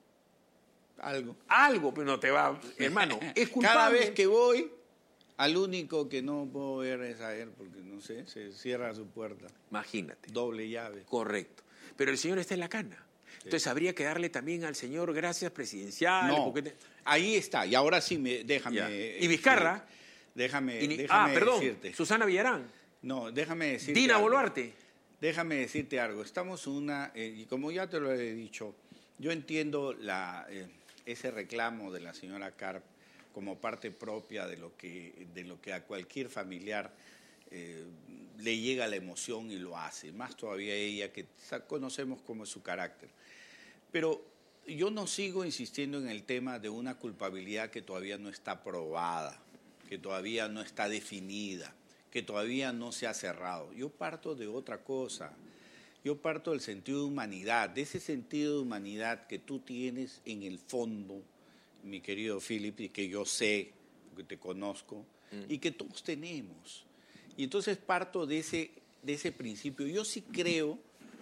Algo. Algo, pero no te va, hermano. Es culpable. Cada vez que voy, al único que no puedo ver es a él, porque no sé, se cierra su puerta. Imagínate. Doble llave. Correcto. Pero el señor está en la cana. Entonces habría que darle también al señor gracias presidenciales. No, porque te- ahí está. Y ahora sí, me, déjame. Ya. eh, ¿Y Vizcarra? Déjame, Y ni- déjame ah, perdón, decirte. Susana Villarán. No, déjame decirte. Dina algo. Boluarte. Déjame decirte algo. Estamos en una. eh, y como ya te lo he dicho, yo entiendo la, eh, ese reclamo de la señora Karp como parte propia de lo que, de lo que a cualquier familiar eh, le llega la emoción y lo hace. Más todavía ella, que sa- conocemos cómo es su carácter. Pero yo no sigo insistiendo en el tema de una culpabilidad que todavía no está probada, que todavía no está definida, que todavía no se ha cerrado. Yo parto de otra cosa. Yo parto del sentido de humanidad, de ese sentido de humanidad que tú tienes en el fondo, mi querido Philip, y que yo sé, porque te conozco, mm. y que todos tenemos. Y entonces parto de ese, de ese principio. Yo sí creo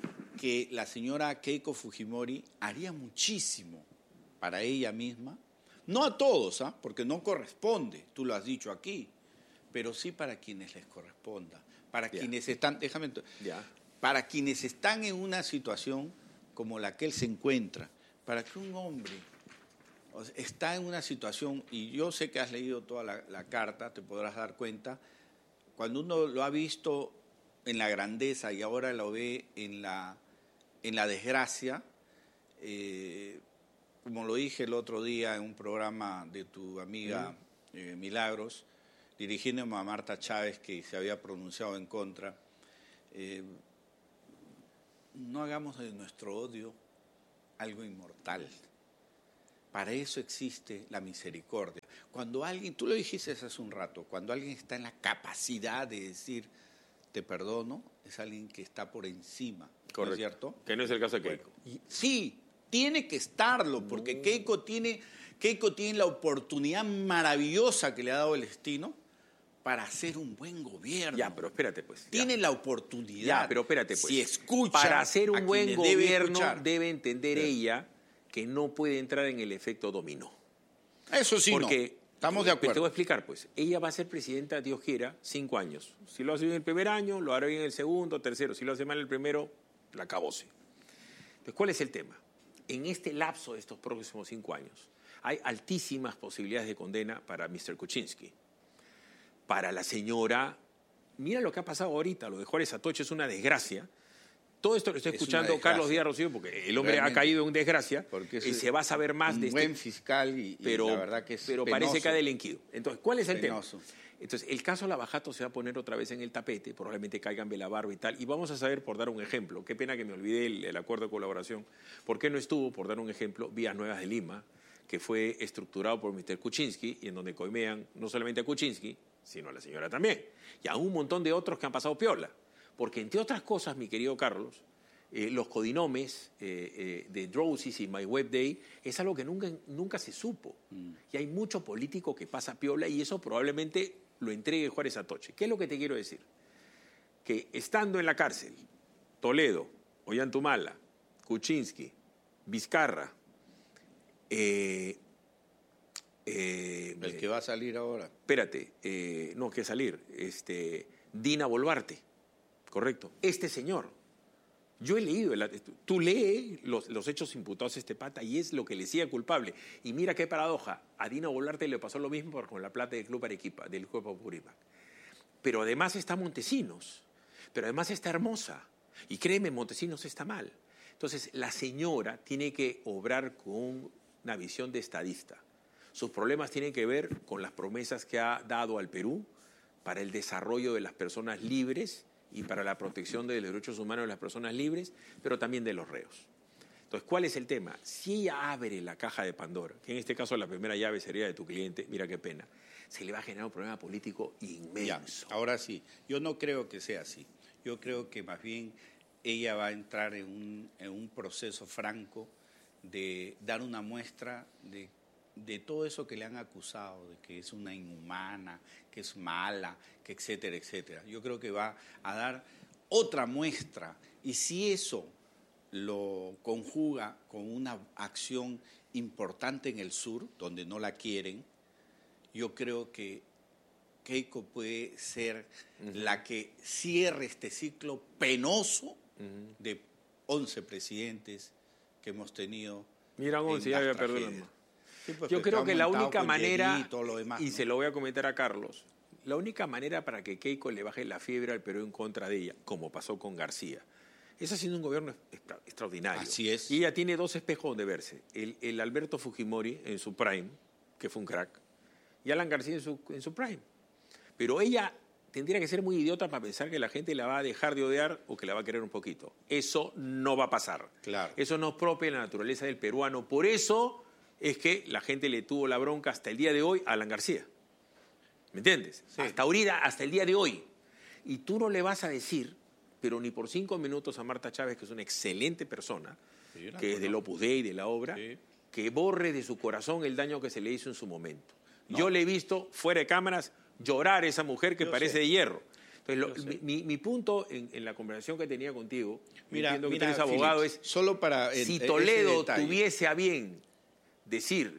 que la señora Keiko Fujimori haría muchísimo para ella misma, no a todos, ¿ah? Porque no corresponde, tú lo has dicho aquí, pero sí para quienes les corresponda, para Ya. quienes están, déjame, Ya. para quienes están en una situación como la que él se encuentra, para que un hombre o sea, está en una situación, y yo sé que has leído toda la, la carta, te podrás dar cuenta, cuando uno lo ha visto en la grandeza y ahora lo ve en la, en la desgracia, eh, como lo dije el otro día en un programa de tu amiga eh, Milagros, dirigiéndome a Marta Chávez, que se había pronunciado en contra, eh, no hagamos de nuestro odio algo inmortal. Para eso existe la misericordia. Cuando alguien, tú lo dijiste hace un rato, cuando alguien está en la capacidad de decir, te perdono, es alguien que está por encima, ¿no es cierto? Que no es el caso de Keiko. Bueno, y- sí, tiene que estarlo, porque Keiko tiene, Keiko tiene la oportunidad maravillosa que le ha dado el destino para hacer un buen gobierno. Ya, pero espérate, pues. Tiene ya. la oportunidad. Ya, pero espérate, pues. Si escucha para hacer un a buen quienes debe gobierno escuchar. debe entender Sí. ella que no puede entrar en el efecto dominó. Eso sí, Porque, no. Estamos de Pero te voy a acuerdo. explicar, pues. Ella va a ser presidenta, Dios quiera, cinco años. Si lo hace bien el primer año, lo hará bien el segundo, tercero. Si lo hace mal el primero, la acabóse. Entonces, ¿cuál es el tema? En este lapso de estos próximos cinco años, hay altísimas posibilidades de condena para mister Kuczynski. Para la señora, mira lo que ha pasado ahorita, lo de Juárez Atoche es una desgracia. Todo esto lo estoy Es escuchando una desgracia. Carlos Díaz Rocío, porque el hombre Realmente. ha caído en desgracia, Porque y es se va a saber más un de buen este... fiscal y, y Pero, la verdad que es pero penoso. parece que ha delinquido. Entonces, ¿cuál es el Penoso. tema? Entonces, el caso Lavajato se va a poner otra vez en el tapete, probablemente caigan Belabarba y tal, y vamos a saber, por dar un ejemplo, qué pena que me olvidé el, el acuerdo de colaboración, ¿por qué no estuvo, por dar un ejemplo, Vías Nuevas de Lima, que fue estructurado por mister Kuczynski, y en donde coimean no solamente a Kuczynski, sino a la señora también, y a un montón de otros que han pasado piola? Porque, entre otras cosas, mi querido Carlos, Eh, los codinomes eh, eh, de Drowsys y My Web Day es algo que nunca, nunca se supo. Mm. Y hay mucho político que pasa piola y eso probablemente lo entregue Juárez Atoche. ¿Qué es lo que te quiero decir? Que estando en la cárcel, Toledo, Ollantumala, Kuczynski, Vizcarra, eh, eh, El que va a salir ahora. Espérate, eh, no, que salir, este, Dina Boluarte, correcto, este señor. Yo he leído, el, tú lees los, los hechos imputados a este pata y es lo que le sigue culpable. Y mira qué paradoja, a Dina Boluarte le pasó lo mismo con la plata del Club Arequipa, del Club Apurímac. Pero además está Montesinos, pero además está Hermosa. Y créeme, Montesinos está mal. Entonces, la señora tiene que obrar con una visión de estadista. Sus problemas tienen que ver con las promesas que ha dado al Perú para el desarrollo de las personas libres y para la protección de los derechos humanos de las personas libres, pero también de los reos. Entonces, ¿cuál es el tema? Si ella abre la caja de Pandora, que en este caso la primera llave sería de tu cliente, mira qué pena, se le va a generar un problema político inmenso. Ya, ahora sí, yo no creo que sea así. Yo creo que más bien ella va a entrar en un, en un proceso franco de dar una muestra de, de todo eso que le han acusado, de que es una inhumana, que es mala, que etcétera, etcétera. Yo creo que va a dar otra muestra y si eso lo conjuga con una acción importante en el sur, donde no la quieren, yo creo que Keiko puede ser uh-huh. la que cierre este ciclo penoso uh-huh. de once presidentes que hemos tenido. Mira, once, ya había perdido el sí, pues, yo que creo que la única con manera, y, todo lo demás, y ¿no? se lo voy a comentar a Carlos, la única manera para que Keiko le baje la fiebre al Perú en contra de ella, como pasó con García, es haciendo un gobierno extra, extraordinario. Así es. Y ella tiene dos espejos donde verse. El, el Alberto Fujimori en su prime, que fue un crack, y Alan García en su, en su prime. Pero ella tendría que ser muy idiota para pensar que la gente la va a dejar de odiar o que la va a querer un poquito. Eso no va a pasar. Claro. Eso no es propio de la naturaleza del peruano. Por eso es que la gente le tuvo la bronca hasta el día de hoy a Alan García. ¿Me entiendes? Sí. Hasta ahorita, hasta el día de hoy. Y tú no le vas a decir, pero ni por cinco minutos a Marta Chávez, que es una excelente persona, sí, que es del Opus Dei, de la obra, sí. que borre de su corazón el daño que se le hizo en su momento. No. Yo le he visto, fuera de cámaras, llorar a esa mujer que Yo parece sé. de hierro. Entonces, lo, mi, mi punto en, en la conversación que tenía contigo, mira, entiendo que mira, tú eres abogado, Philips, es solo para si Toledo tuviese a bien decir,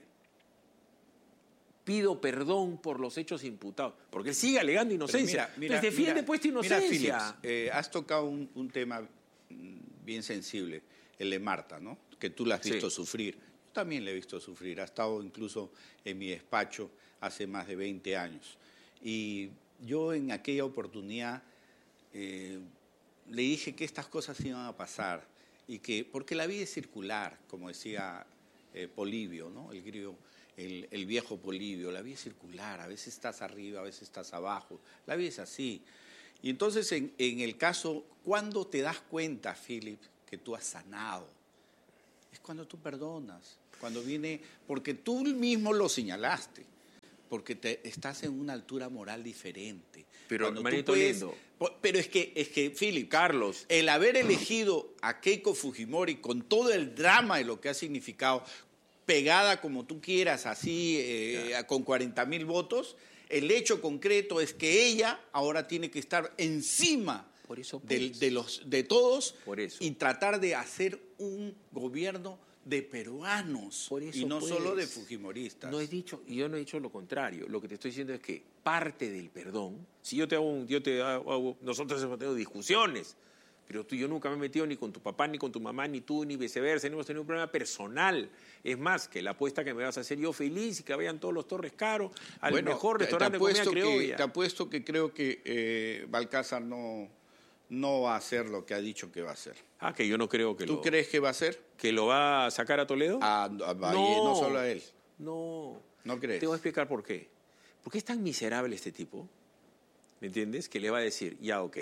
pido perdón por los hechos imputados, porque él sigue alegando inocencia. Mira, mira, Entonces defiende mira, pues tu inocencia. Mira, Philips, eh, has tocado un, un tema bien sensible, el de Marta, ¿no? Que tú la has visto sí. sufrir. Yo también la he visto sufrir. Ha estado incluso en mi despacho hace más de veinte años. Y yo en aquella oportunidad eh, le dije que estas cosas iban a pasar y que, porque la vida es circular, como decía eh, Polibio, ¿no? El griego. El, el viejo Polibio, la vida es circular, a veces estás arriba, a veces estás abajo, la vida es así. Y entonces en, en el caso, ¿cuándo te das cuenta, Philip, que tú has sanado? Es cuando tú perdonas, cuando viene, porque tú mismo lo señalaste, porque te, estás en una altura moral diferente. Pero, Cuando tú manito puedes- lindo. po- Pero es que, es que, Philip, Carlos. el haber elegido a Keiko Fujimori con todo el drama de lo que ha significado, pegada como tú quieras, así, eh, con cuarenta mil votos, el hecho concreto es que ella ahora tiene que estar encima Por eso, pues. del- de, los, de todos Por eso. y tratar de hacer un gobierno de peruanos Por eso, y no pues, solo de fujimoristas. No he dicho, y yo no he dicho lo contrario. Lo que te estoy diciendo es que parte del perdón, si yo te hago un, yo te hago, hago- nosotros hemos tenido discusiones, pero tú, yo nunca me he metido ni con tu papá, ni con tu mamá, ni tú, ni viceversa, ni hemos tenido un problema personal. Es más, que la apuesta que me vas a hacer yo feliz y que vayan todos los Torres Caro al Bueno, mejor te- restaurante te de comida apuesto que, criolla. te apuesto que creo que eh, Balcázar no, no va a hacer lo que ha dicho que va a hacer. Ah, que yo no creo que ¿Tú lo, crees que va a hacer? que lo va a sacar a Toledo. A, a Valle, no. solo a él. No. ¿No crees? Te voy a explicar por qué. Porque es tan miserable este tipo, ¿me entiendes? Que le va a decir, ya, ok,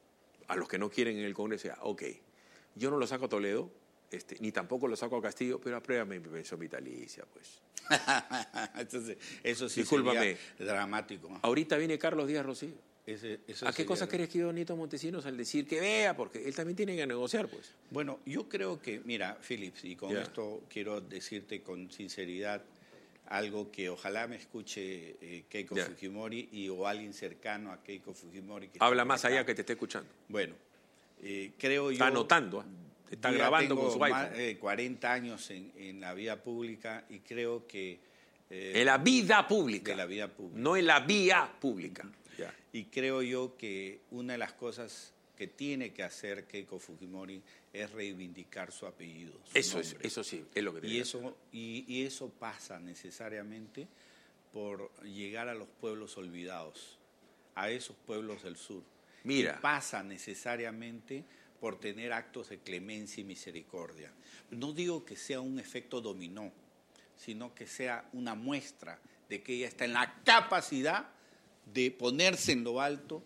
a los que no quieren en el Congreso, ya, ok, yo no lo saco a Toledo, este, ni tampoco lo saco a Castillo, pero apruébame mi pensión vitalicia, pues. Entonces, eso sí Discúlpame. sería dramático, ¿no? Ahorita viene Carlos Díaz Rocío. Ese- eso ¿A qué sería- cosa crees que iba Nito Montesinos al decir que vea? Porque él también tiene que negociar, pues. Bueno, yo creo que, mira, Philips, y con Ya. esto quiero decirte con sinceridad algo que ojalá me escuche eh, Keiko Ya. Fujimori y o alguien cercano a Keiko Fujimori. Que Habla esté más por acá. allá que te esté escuchando. Bueno, eh, creo Está yo... anotando, ¿ah? Te está yo ya grabando tengo con su más iPhone. de cuarenta años en, en la vida pública y creo que... eh, En la vida pública. de la vida pública. No en la vía pública. Ya. Y creo yo que una de las cosas que tiene que hacer Keiko Fujimori es reivindicar su apellido. Su Eso, es, nombre. eso sí, es lo que tiene Y que eso, y, y eso pasa necesariamente por llegar a los pueblos olvidados, a esos pueblos del sur. Mira. Y pasa necesariamente por tener actos de clemencia y misericordia. No digo que sea un efecto dominó, sino que sea una muestra de que ella está en la capacidad de ponerse en lo alto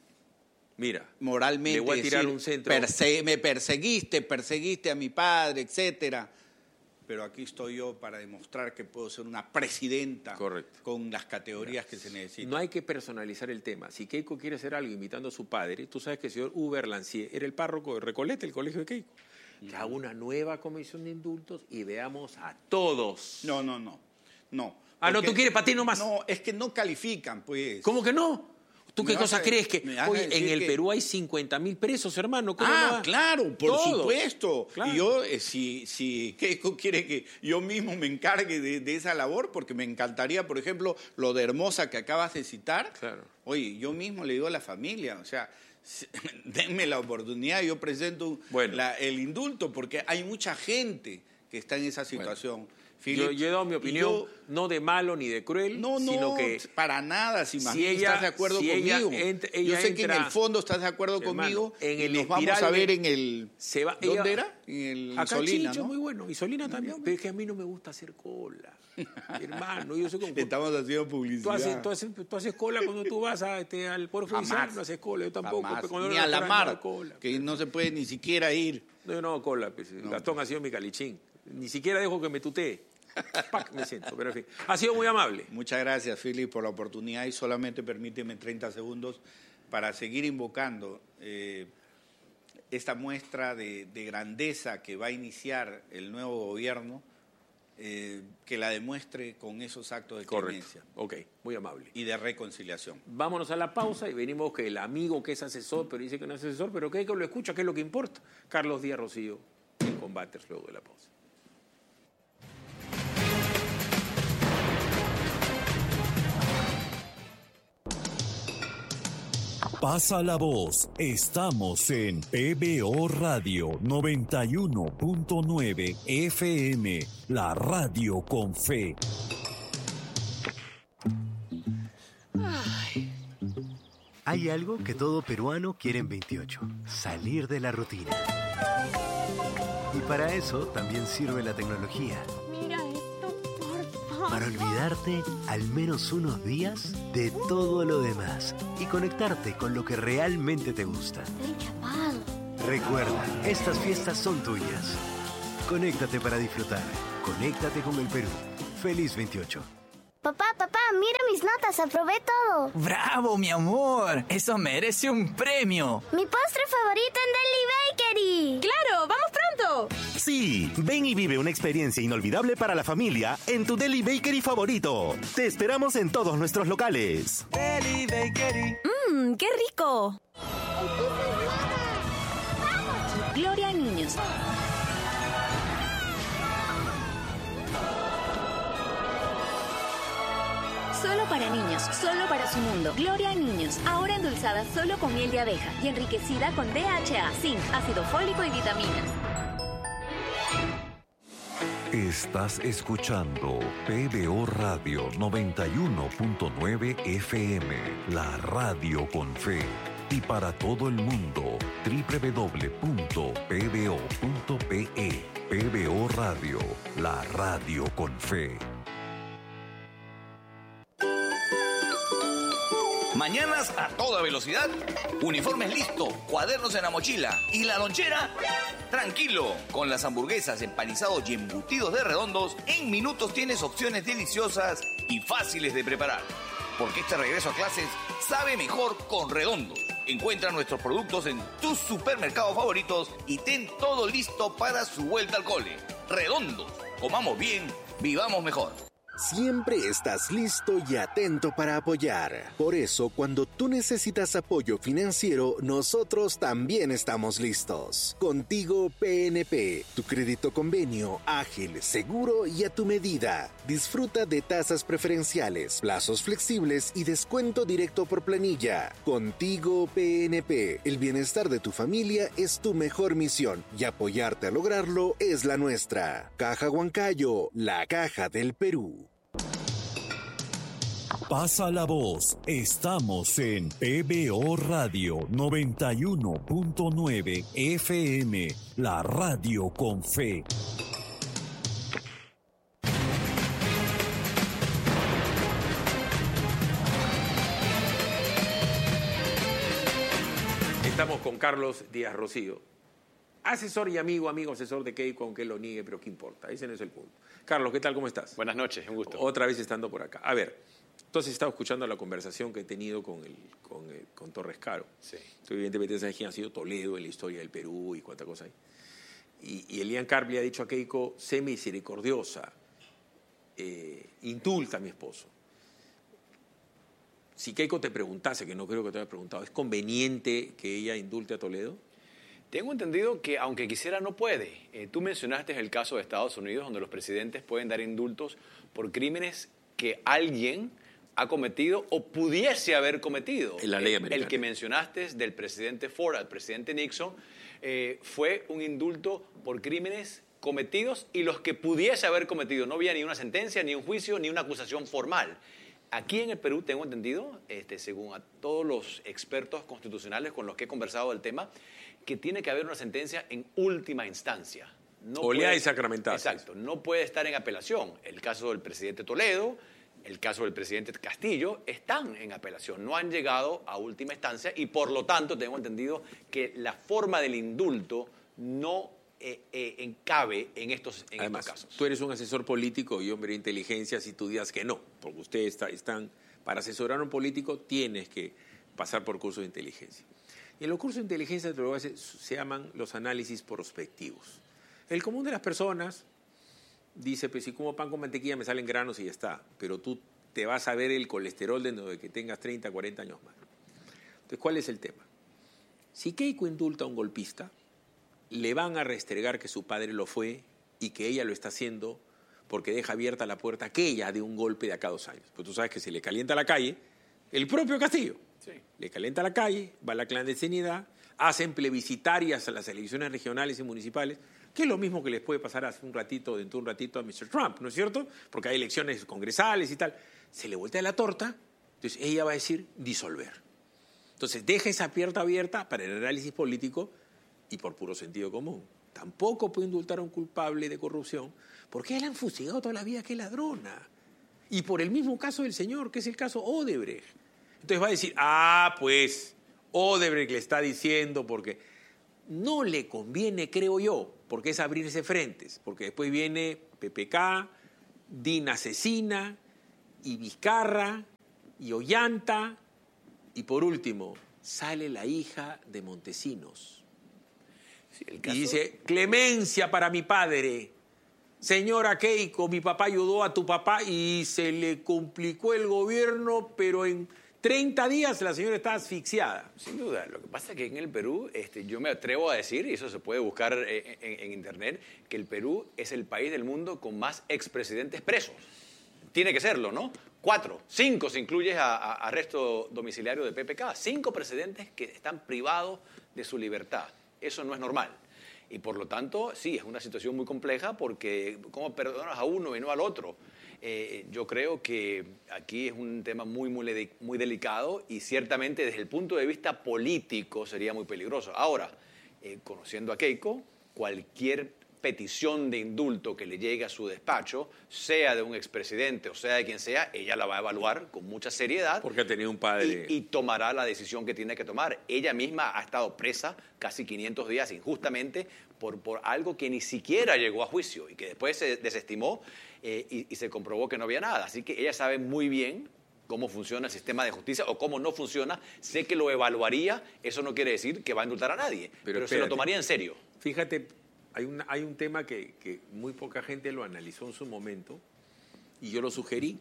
Mira, moralmente. le voy a tirar decir, un centro. "Perse- me perseguiste, perseguiste a mi padre, etcétera. Pero aquí estoy yo para demostrar que puedo ser una presidenta Correcto. con las categorías que se necesitan. No hay que personalizar el tema. Si Keiko quiere hacer algo imitando a su padre, tú sabes que el señor Hubert Lancier era el párroco de Recoleta, el colegio de Keiko. Que haga una nueva comisión de indultos y veamos a todos. No, no, no. No. Ah, no, Porque- tú quieres para ti nomás. No, es que no califican, pues. ¿Cómo que no? ¿Tú Me qué vas cosa a- crees? Que me vas a oye, en decir el que- Perú hay cincuenta mil presos, hermano. ¿Cómo no Ah, va? claro, por Todos. supuesto. Claro. Y yo, eh, si, si Keiko quiere que yo mismo me encargue de, de esa labor, porque me encantaría, por ejemplo, lo de Hermosa que acabas de citar. Claro. Oye, yo mismo le digo a la familia, o sea, si- denme la oportunidad, yo presento Bueno. la- el indulto, porque hay mucha gente que está en esa situación. Philip, Yo, yo he dado mi y opinión, yo- no de malo ni de cruel, no, no, sino que para nada, si más si bien ella- estás de acuerdo si ella conmigo. ent- Yo ella sé que en entra- el fondo estás de acuerdo Hermano, conmigo. en y el nos vamos espiral a ver de- en el... se va- ¿Dónde ella- era? En el en acá en Solina, Chincha, ¿no? muy bueno. Y Solina también. Pero es que a mí no me gusta hacer cola. Hermano, yo sé cómo... Estamos haciendo Tú publicidad. haces, tú, haces, tú haces cola cuando tú vas a, este, al Poder Judicial, Jamás. no haces cola, yo tampoco. Jamás. pero cuando Ni era a la restaurante, no mar, hago cola. que no se puede ni siquiera ir. No, yo no hago cola, pues. Gastón ha sido mi calichín. Ni siquiera dejo que me tutee. Pac, me siento, pero en fin. Ha sido muy amable. Muchas gracias, Philip, por la oportunidad y solamente permíteme treinta segundos para seguir invocando eh, esta muestra de, de grandeza que va a iniciar el nuevo gobierno, eh, que la demuestre con esos actos de Correcto. clemencia Ok, muy amable. y de reconciliación. Vámonos a la pausa y venimos que el amigo que es asesor, pero dice que no es asesor, pero que lo escucha, que es lo que importa. Carlos Díaz Rocío, en Combates, luego de la pausa. Pasa la voz. Estamos en P B O Radio noventa y uno punto nueve F M, la radio con fe. Hay algo que todo peruano quiere en veintiocho, salir de la rutina. Y para eso también sirve la tecnología. Mira esto, por favor. Para olvidarte al menos unos días de todo lo demás y conectarte con lo que realmente te gusta. Estoy chapado. Recuerda, estas fiestas son tuyas. Conéctate para disfrutar. Conéctate con el Perú. Feliz veintiocho. Papá, papá, mira mis notas, aprobé todo. ¡Bravo, mi amor! Eso merece un premio. Mi postre favorito en Deli Bakery. ¡Claro! ¡Vamos pronto! Sí, ven y vive una experiencia inolvidable para la familia en tu Deli Bakery favorito. Te esperamos en todos nuestros locales. Deli Bakery. ¡Mmm, qué rico! Gloria a niños. Solo para niños, solo para su mundo. Gloria a niños, ahora endulzada solo con miel de abeja y enriquecida con D H A, zinc, ácido fólico y vitaminas. Estás escuchando P B O Radio noventa y uno punto nueve F M, la radio con fe. Y para todo el mundo, doble u doble u doble u punto p b o punto p e. P B O Radio, la radio con fe. Mañanas a toda velocidad, uniformes listo, cuadernos en la mochila y la lonchera, tranquilo. Con las hamburguesas, empanizados y embutidos de Redondos, en minutos tienes opciones deliciosas y fáciles de preparar. Porque este regreso a clases sabe mejor con Redondos. Encuentra nuestros productos en tus supermercados favoritos y ten todo listo para su vuelta al cole. Redondos, comamos bien, vivamos mejor. Siempre estás listo y atento para apoyar. Por eso, cuando tú necesitas apoyo financiero, nosotros también estamos listos. Contigo P N P, tu crédito convenio, ágil, seguro y a tu medida. Disfruta de tasas preferenciales, plazos flexibles y descuento directo por planilla. Contigo P N P, el bienestar de tu familia es tu mejor misión y apoyarte a lograrlo es la nuestra. Caja Huancayo, la caja del Perú. Pasa la voz, estamos en P B O Radio noventa y uno punto nueve F M, la radio con fe. Estamos con Carlos Díaz Rocío, asesor y amigo, amigo asesor de Keiko, aunque lo niegue, pero ¿qué importa? Ese no es el punto. Carlos, ¿qué tal? ¿Cómo estás? Buenas noches, un gusto. Otra vez estando por acá. A ver, entonces he estado escuchando la conversación que he tenido con, el, con, el, con Torres Caro. Sí. Tú evidentemente sabes quién ha sido Toledo en la historia del Perú y cuánta cosa hay. Y, y Elian Carp le ha dicho a Keiko, sé misericordiosa, eh, indulta a mi esposo. Si Keiko te preguntase, que no creo que te haya preguntado, ¿es conveniente que ella indulte a Toledo? Tengo entendido que aunque quisiera no puede. Eh, tú mencionaste el caso de Estados Unidos donde los presidentes pueden dar indultos por crímenes que alguien ha cometido o pudiese haber cometido. En la ley americana. El que mencionaste del presidente Ford al presidente Nixon eh, fue un indulto por crímenes cometidos y los que pudiese haber cometido. No había ni una sentencia, ni un juicio, ni una acusación formal. Aquí en el Perú tengo entendido, este, según a todos los expertos constitucionales con los que he conversado del tema, que tiene que haber una sentencia en última instancia. No Oleada y sacramentada. Exacto, no puede estar en apelación. El caso del presidente Toledo, el caso del presidente Castillo, están en apelación, no han llegado a última instancia y por lo tanto tengo entendido que la forma del indulto no eh, eh, encabe en estos, en Además, estos casos. Tú eres un asesor político y hombre de inteligencia si tú digas que no, porque ustedes está, están, para asesorar a un político tienes que pasar por cursos de inteligencia. Y en los cursos de inteligencia se, se llaman los análisis prospectivos. El común de las personas dice, pues si como pan con mantequilla me salen granos y ya está, pero tú te vas a ver el colesterol de que tengas treinta, cuarenta años más. Entonces, ¿cuál es el tema? Si Keiko indulta a un golpista, le van a restregar que su padre lo fue y que ella lo está haciendo porque deja abierta la puerta que ella de un golpe de acá a dos años. Pues tú sabes que se le calienta la calle, el propio Castillo, sí. Le calienta la calle, va a la clandestinidad, hacen plebiscitarias a las elecciones regionales y municipales, que es lo mismo que les puede pasar hace un ratito, dentro de un ratito a mister Trump, ¿no es cierto? Porque hay elecciones congresales y tal. Se le voltea la torta, entonces ella va a decir disolver. Entonces deja esa puerta abierta para el análisis político y por puro sentido común. Tampoco puede indultar a un culpable de corrupción porque él han fusilado toda la vida que es ladrona. Y por el mismo caso del señor, que es el caso Odebrecht. Entonces va a decir, ah, pues, Odebrecht le está diciendo porque no le conviene, creo yo, porque es abrirse frentes, porque después viene P P K, D I N asesina, y Vizcarra, y Ollanta, y por último, sale la hija de Montesinos. Sí, el caso... Y dice, clemencia para mi padre. Señora Keiko, mi papá ayudó a tu papá y se le complicó el gobierno, pero en treinta días la señora está asfixiada. Sin duda. Lo que pasa es que en el Perú, este, yo me atrevo a decir, y eso se puede buscar en, en, en internet, que el Perú es el país del mundo con más expresidentes presos. Tiene que serlo, ¿no? Cuatro, cinco si incluyes a, a arresto domiciliario de P P K. Cinco presidentes que están privados de su libertad. Eso no es normal. Y por lo tanto, sí, es una situación muy compleja porque ¿cómo perdonas a uno y no al otro? Eh, yo creo que aquí es un tema muy, muy, muy delicado y ciertamente desde el punto de vista político sería muy peligroso. Ahora, eh, conociendo a Keiko, cualquier petición de indulto que le llegue a su despacho, sea de un expresidente o sea de quien sea, ella la va a evaluar con mucha seriedad. Porque ha tenido un padre. Y, y tomará la decisión que tiene que tomar. Ella misma ha estado presa casi quinientos días injustamente por, por algo que ni siquiera llegó a juicio y que después se desestimó eh, y, y se comprobó que no había nada. Así que ella sabe muy bien cómo funciona el sistema de justicia o cómo no funciona. Sé que lo evaluaría, eso no quiere decir que va a indultar a nadie, pero, pero se lo tomaría en serio. Fíjate, hay un, hay un tema que, que muy poca gente lo analizó en su momento y yo lo sugerí.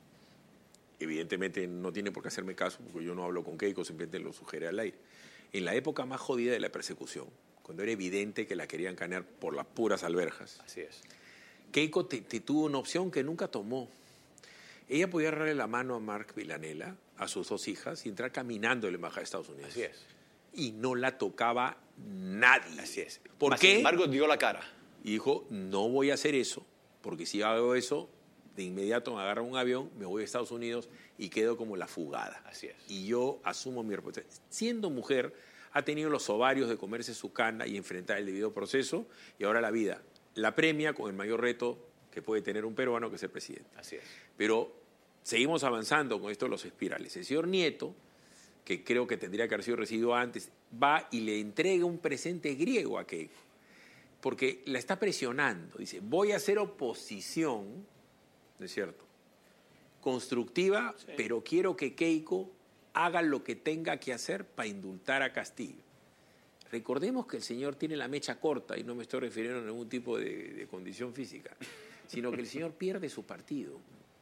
Evidentemente no tiene por qué hacerme caso porque yo no hablo con Keiko, simplemente lo sugeré al aire. En la época más jodida de la persecución, cuando era evidente que la querían canear por las puras alberjas, así es. Keiko te, te tuvo una opción que nunca tomó. Ella podía agarrarle la mano a Mark Villanella, a sus dos hijas, y entrar caminando a la embajada de Estados Unidos. Así es. Y no la tocaba nadie. Así es. ¿Por Más qué? Sin embargo, dio la cara. Y dijo, no voy a hacer eso, porque si hago eso, de inmediato me agarro un avión, me voy a Estados Unidos y quedo como la fugada. Así es. Y yo asumo mi responsabilidad. Siendo mujer, ha tenido los ovarios de comerse su cana y enfrentar el debido proceso, y ahora la vida la premia con el mayor reto que puede tener un peruano, que es el presidente. Así es. Pero seguimos avanzando con esto de los espirales. El señor Nieto, que creo que tendría que haber sido recibido antes, va y le entrega un presente griego a Keiko, porque la está presionando. Dice, voy a hacer oposición, ¿no es cierto?, constructiva, sí, pero quiero que Keiko haga lo que tenga que hacer para indultar a Castillo. Recordemos que el señor tiene la mecha corta, y no me estoy refiriendo a ningún tipo de, de condición física, sino que el señor pierde su partido.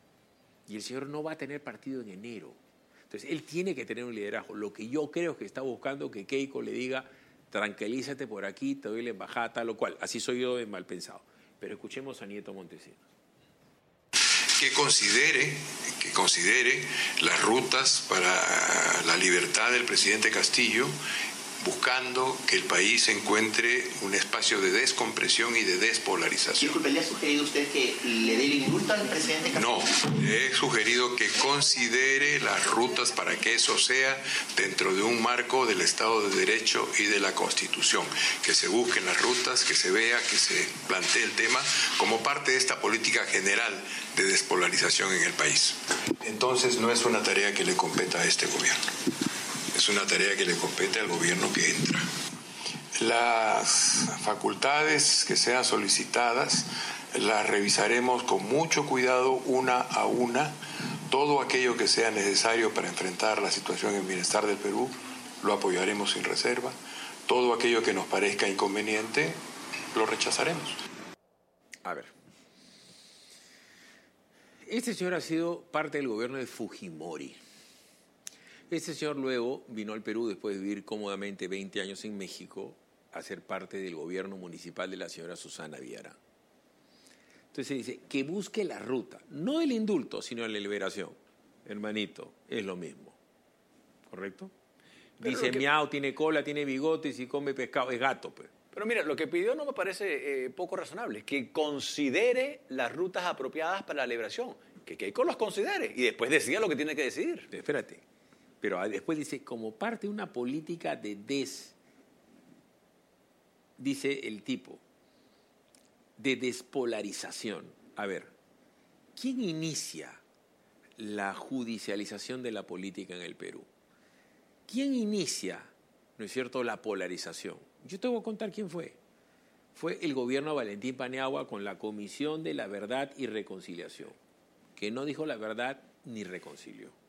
Y el señor no va a tener partido en enero. Entonces, él tiene que tener un liderazgo. Lo que yo creo que está buscando que Keiko le diga, tranquilízate por aquí, te doy la embajada, tal o cual. Así soy yo de mal pensado. Pero escuchemos a Nieto Montesinos. Que considere, que considere las rutas para la libertad del presidente Castillo, buscando que el país encuentre un espacio de descompresión y de despolarización. Disculpe, ¿le ha sugerido usted que le dé el indulto al presidente Castillo? No, le he sugerido que considere las rutas para que eso sea dentro de un marco del Estado de Derecho y de la Constitución. Que se busquen las rutas, que se vea, que se plantee el tema como parte de esta política general de despolarización en el país. Entonces no es una tarea que le competa a este gobierno. Es una tarea que le compete al gobierno que entra. Las facultades que sean solicitadas las revisaremos con mucho cuidado una a una. Todo aquello que sea necesario para enfrentar la situación en bienestar del Perú lo apoyaremos sin reserva. Todo aquello que nos parezca inconveniente lo rechazaremos. A ver. Este señor ha sido parte del gobierno de Fujimori. Este señor luego vino al Perú después de vivir cómodamente veinte años en México a ser parte del gobierno municipal de la señora Susana Villarán. Entonces se dice que busque la ruta, no el indulto, sino la liberación. Hermanito, es lo mismo. ¿Correcto? Pero dice, que... miau, tiene cola, tiene bigotes y come pescado, es gato, pues. Pero mira, lo que pidió no me parece eh, poco razonable, que considere las rutas apropiadas para la liberación, que Keiko los considere y después decida lo que tiene que decidir. Espérate. Pero después dice, como parte de una política de des, dice el tipo, de despolarización. A ver, ¿quién inicia la judicialización de la política en el Perú? ¿Quién inicia, no es cierto, la polarización? Yo te voy a contar quién fue. Fue el gobierno de Valentín Paniagua con la Comisión de la Verdad y Reconciliación, que no dijo la verdad ni reconcilió.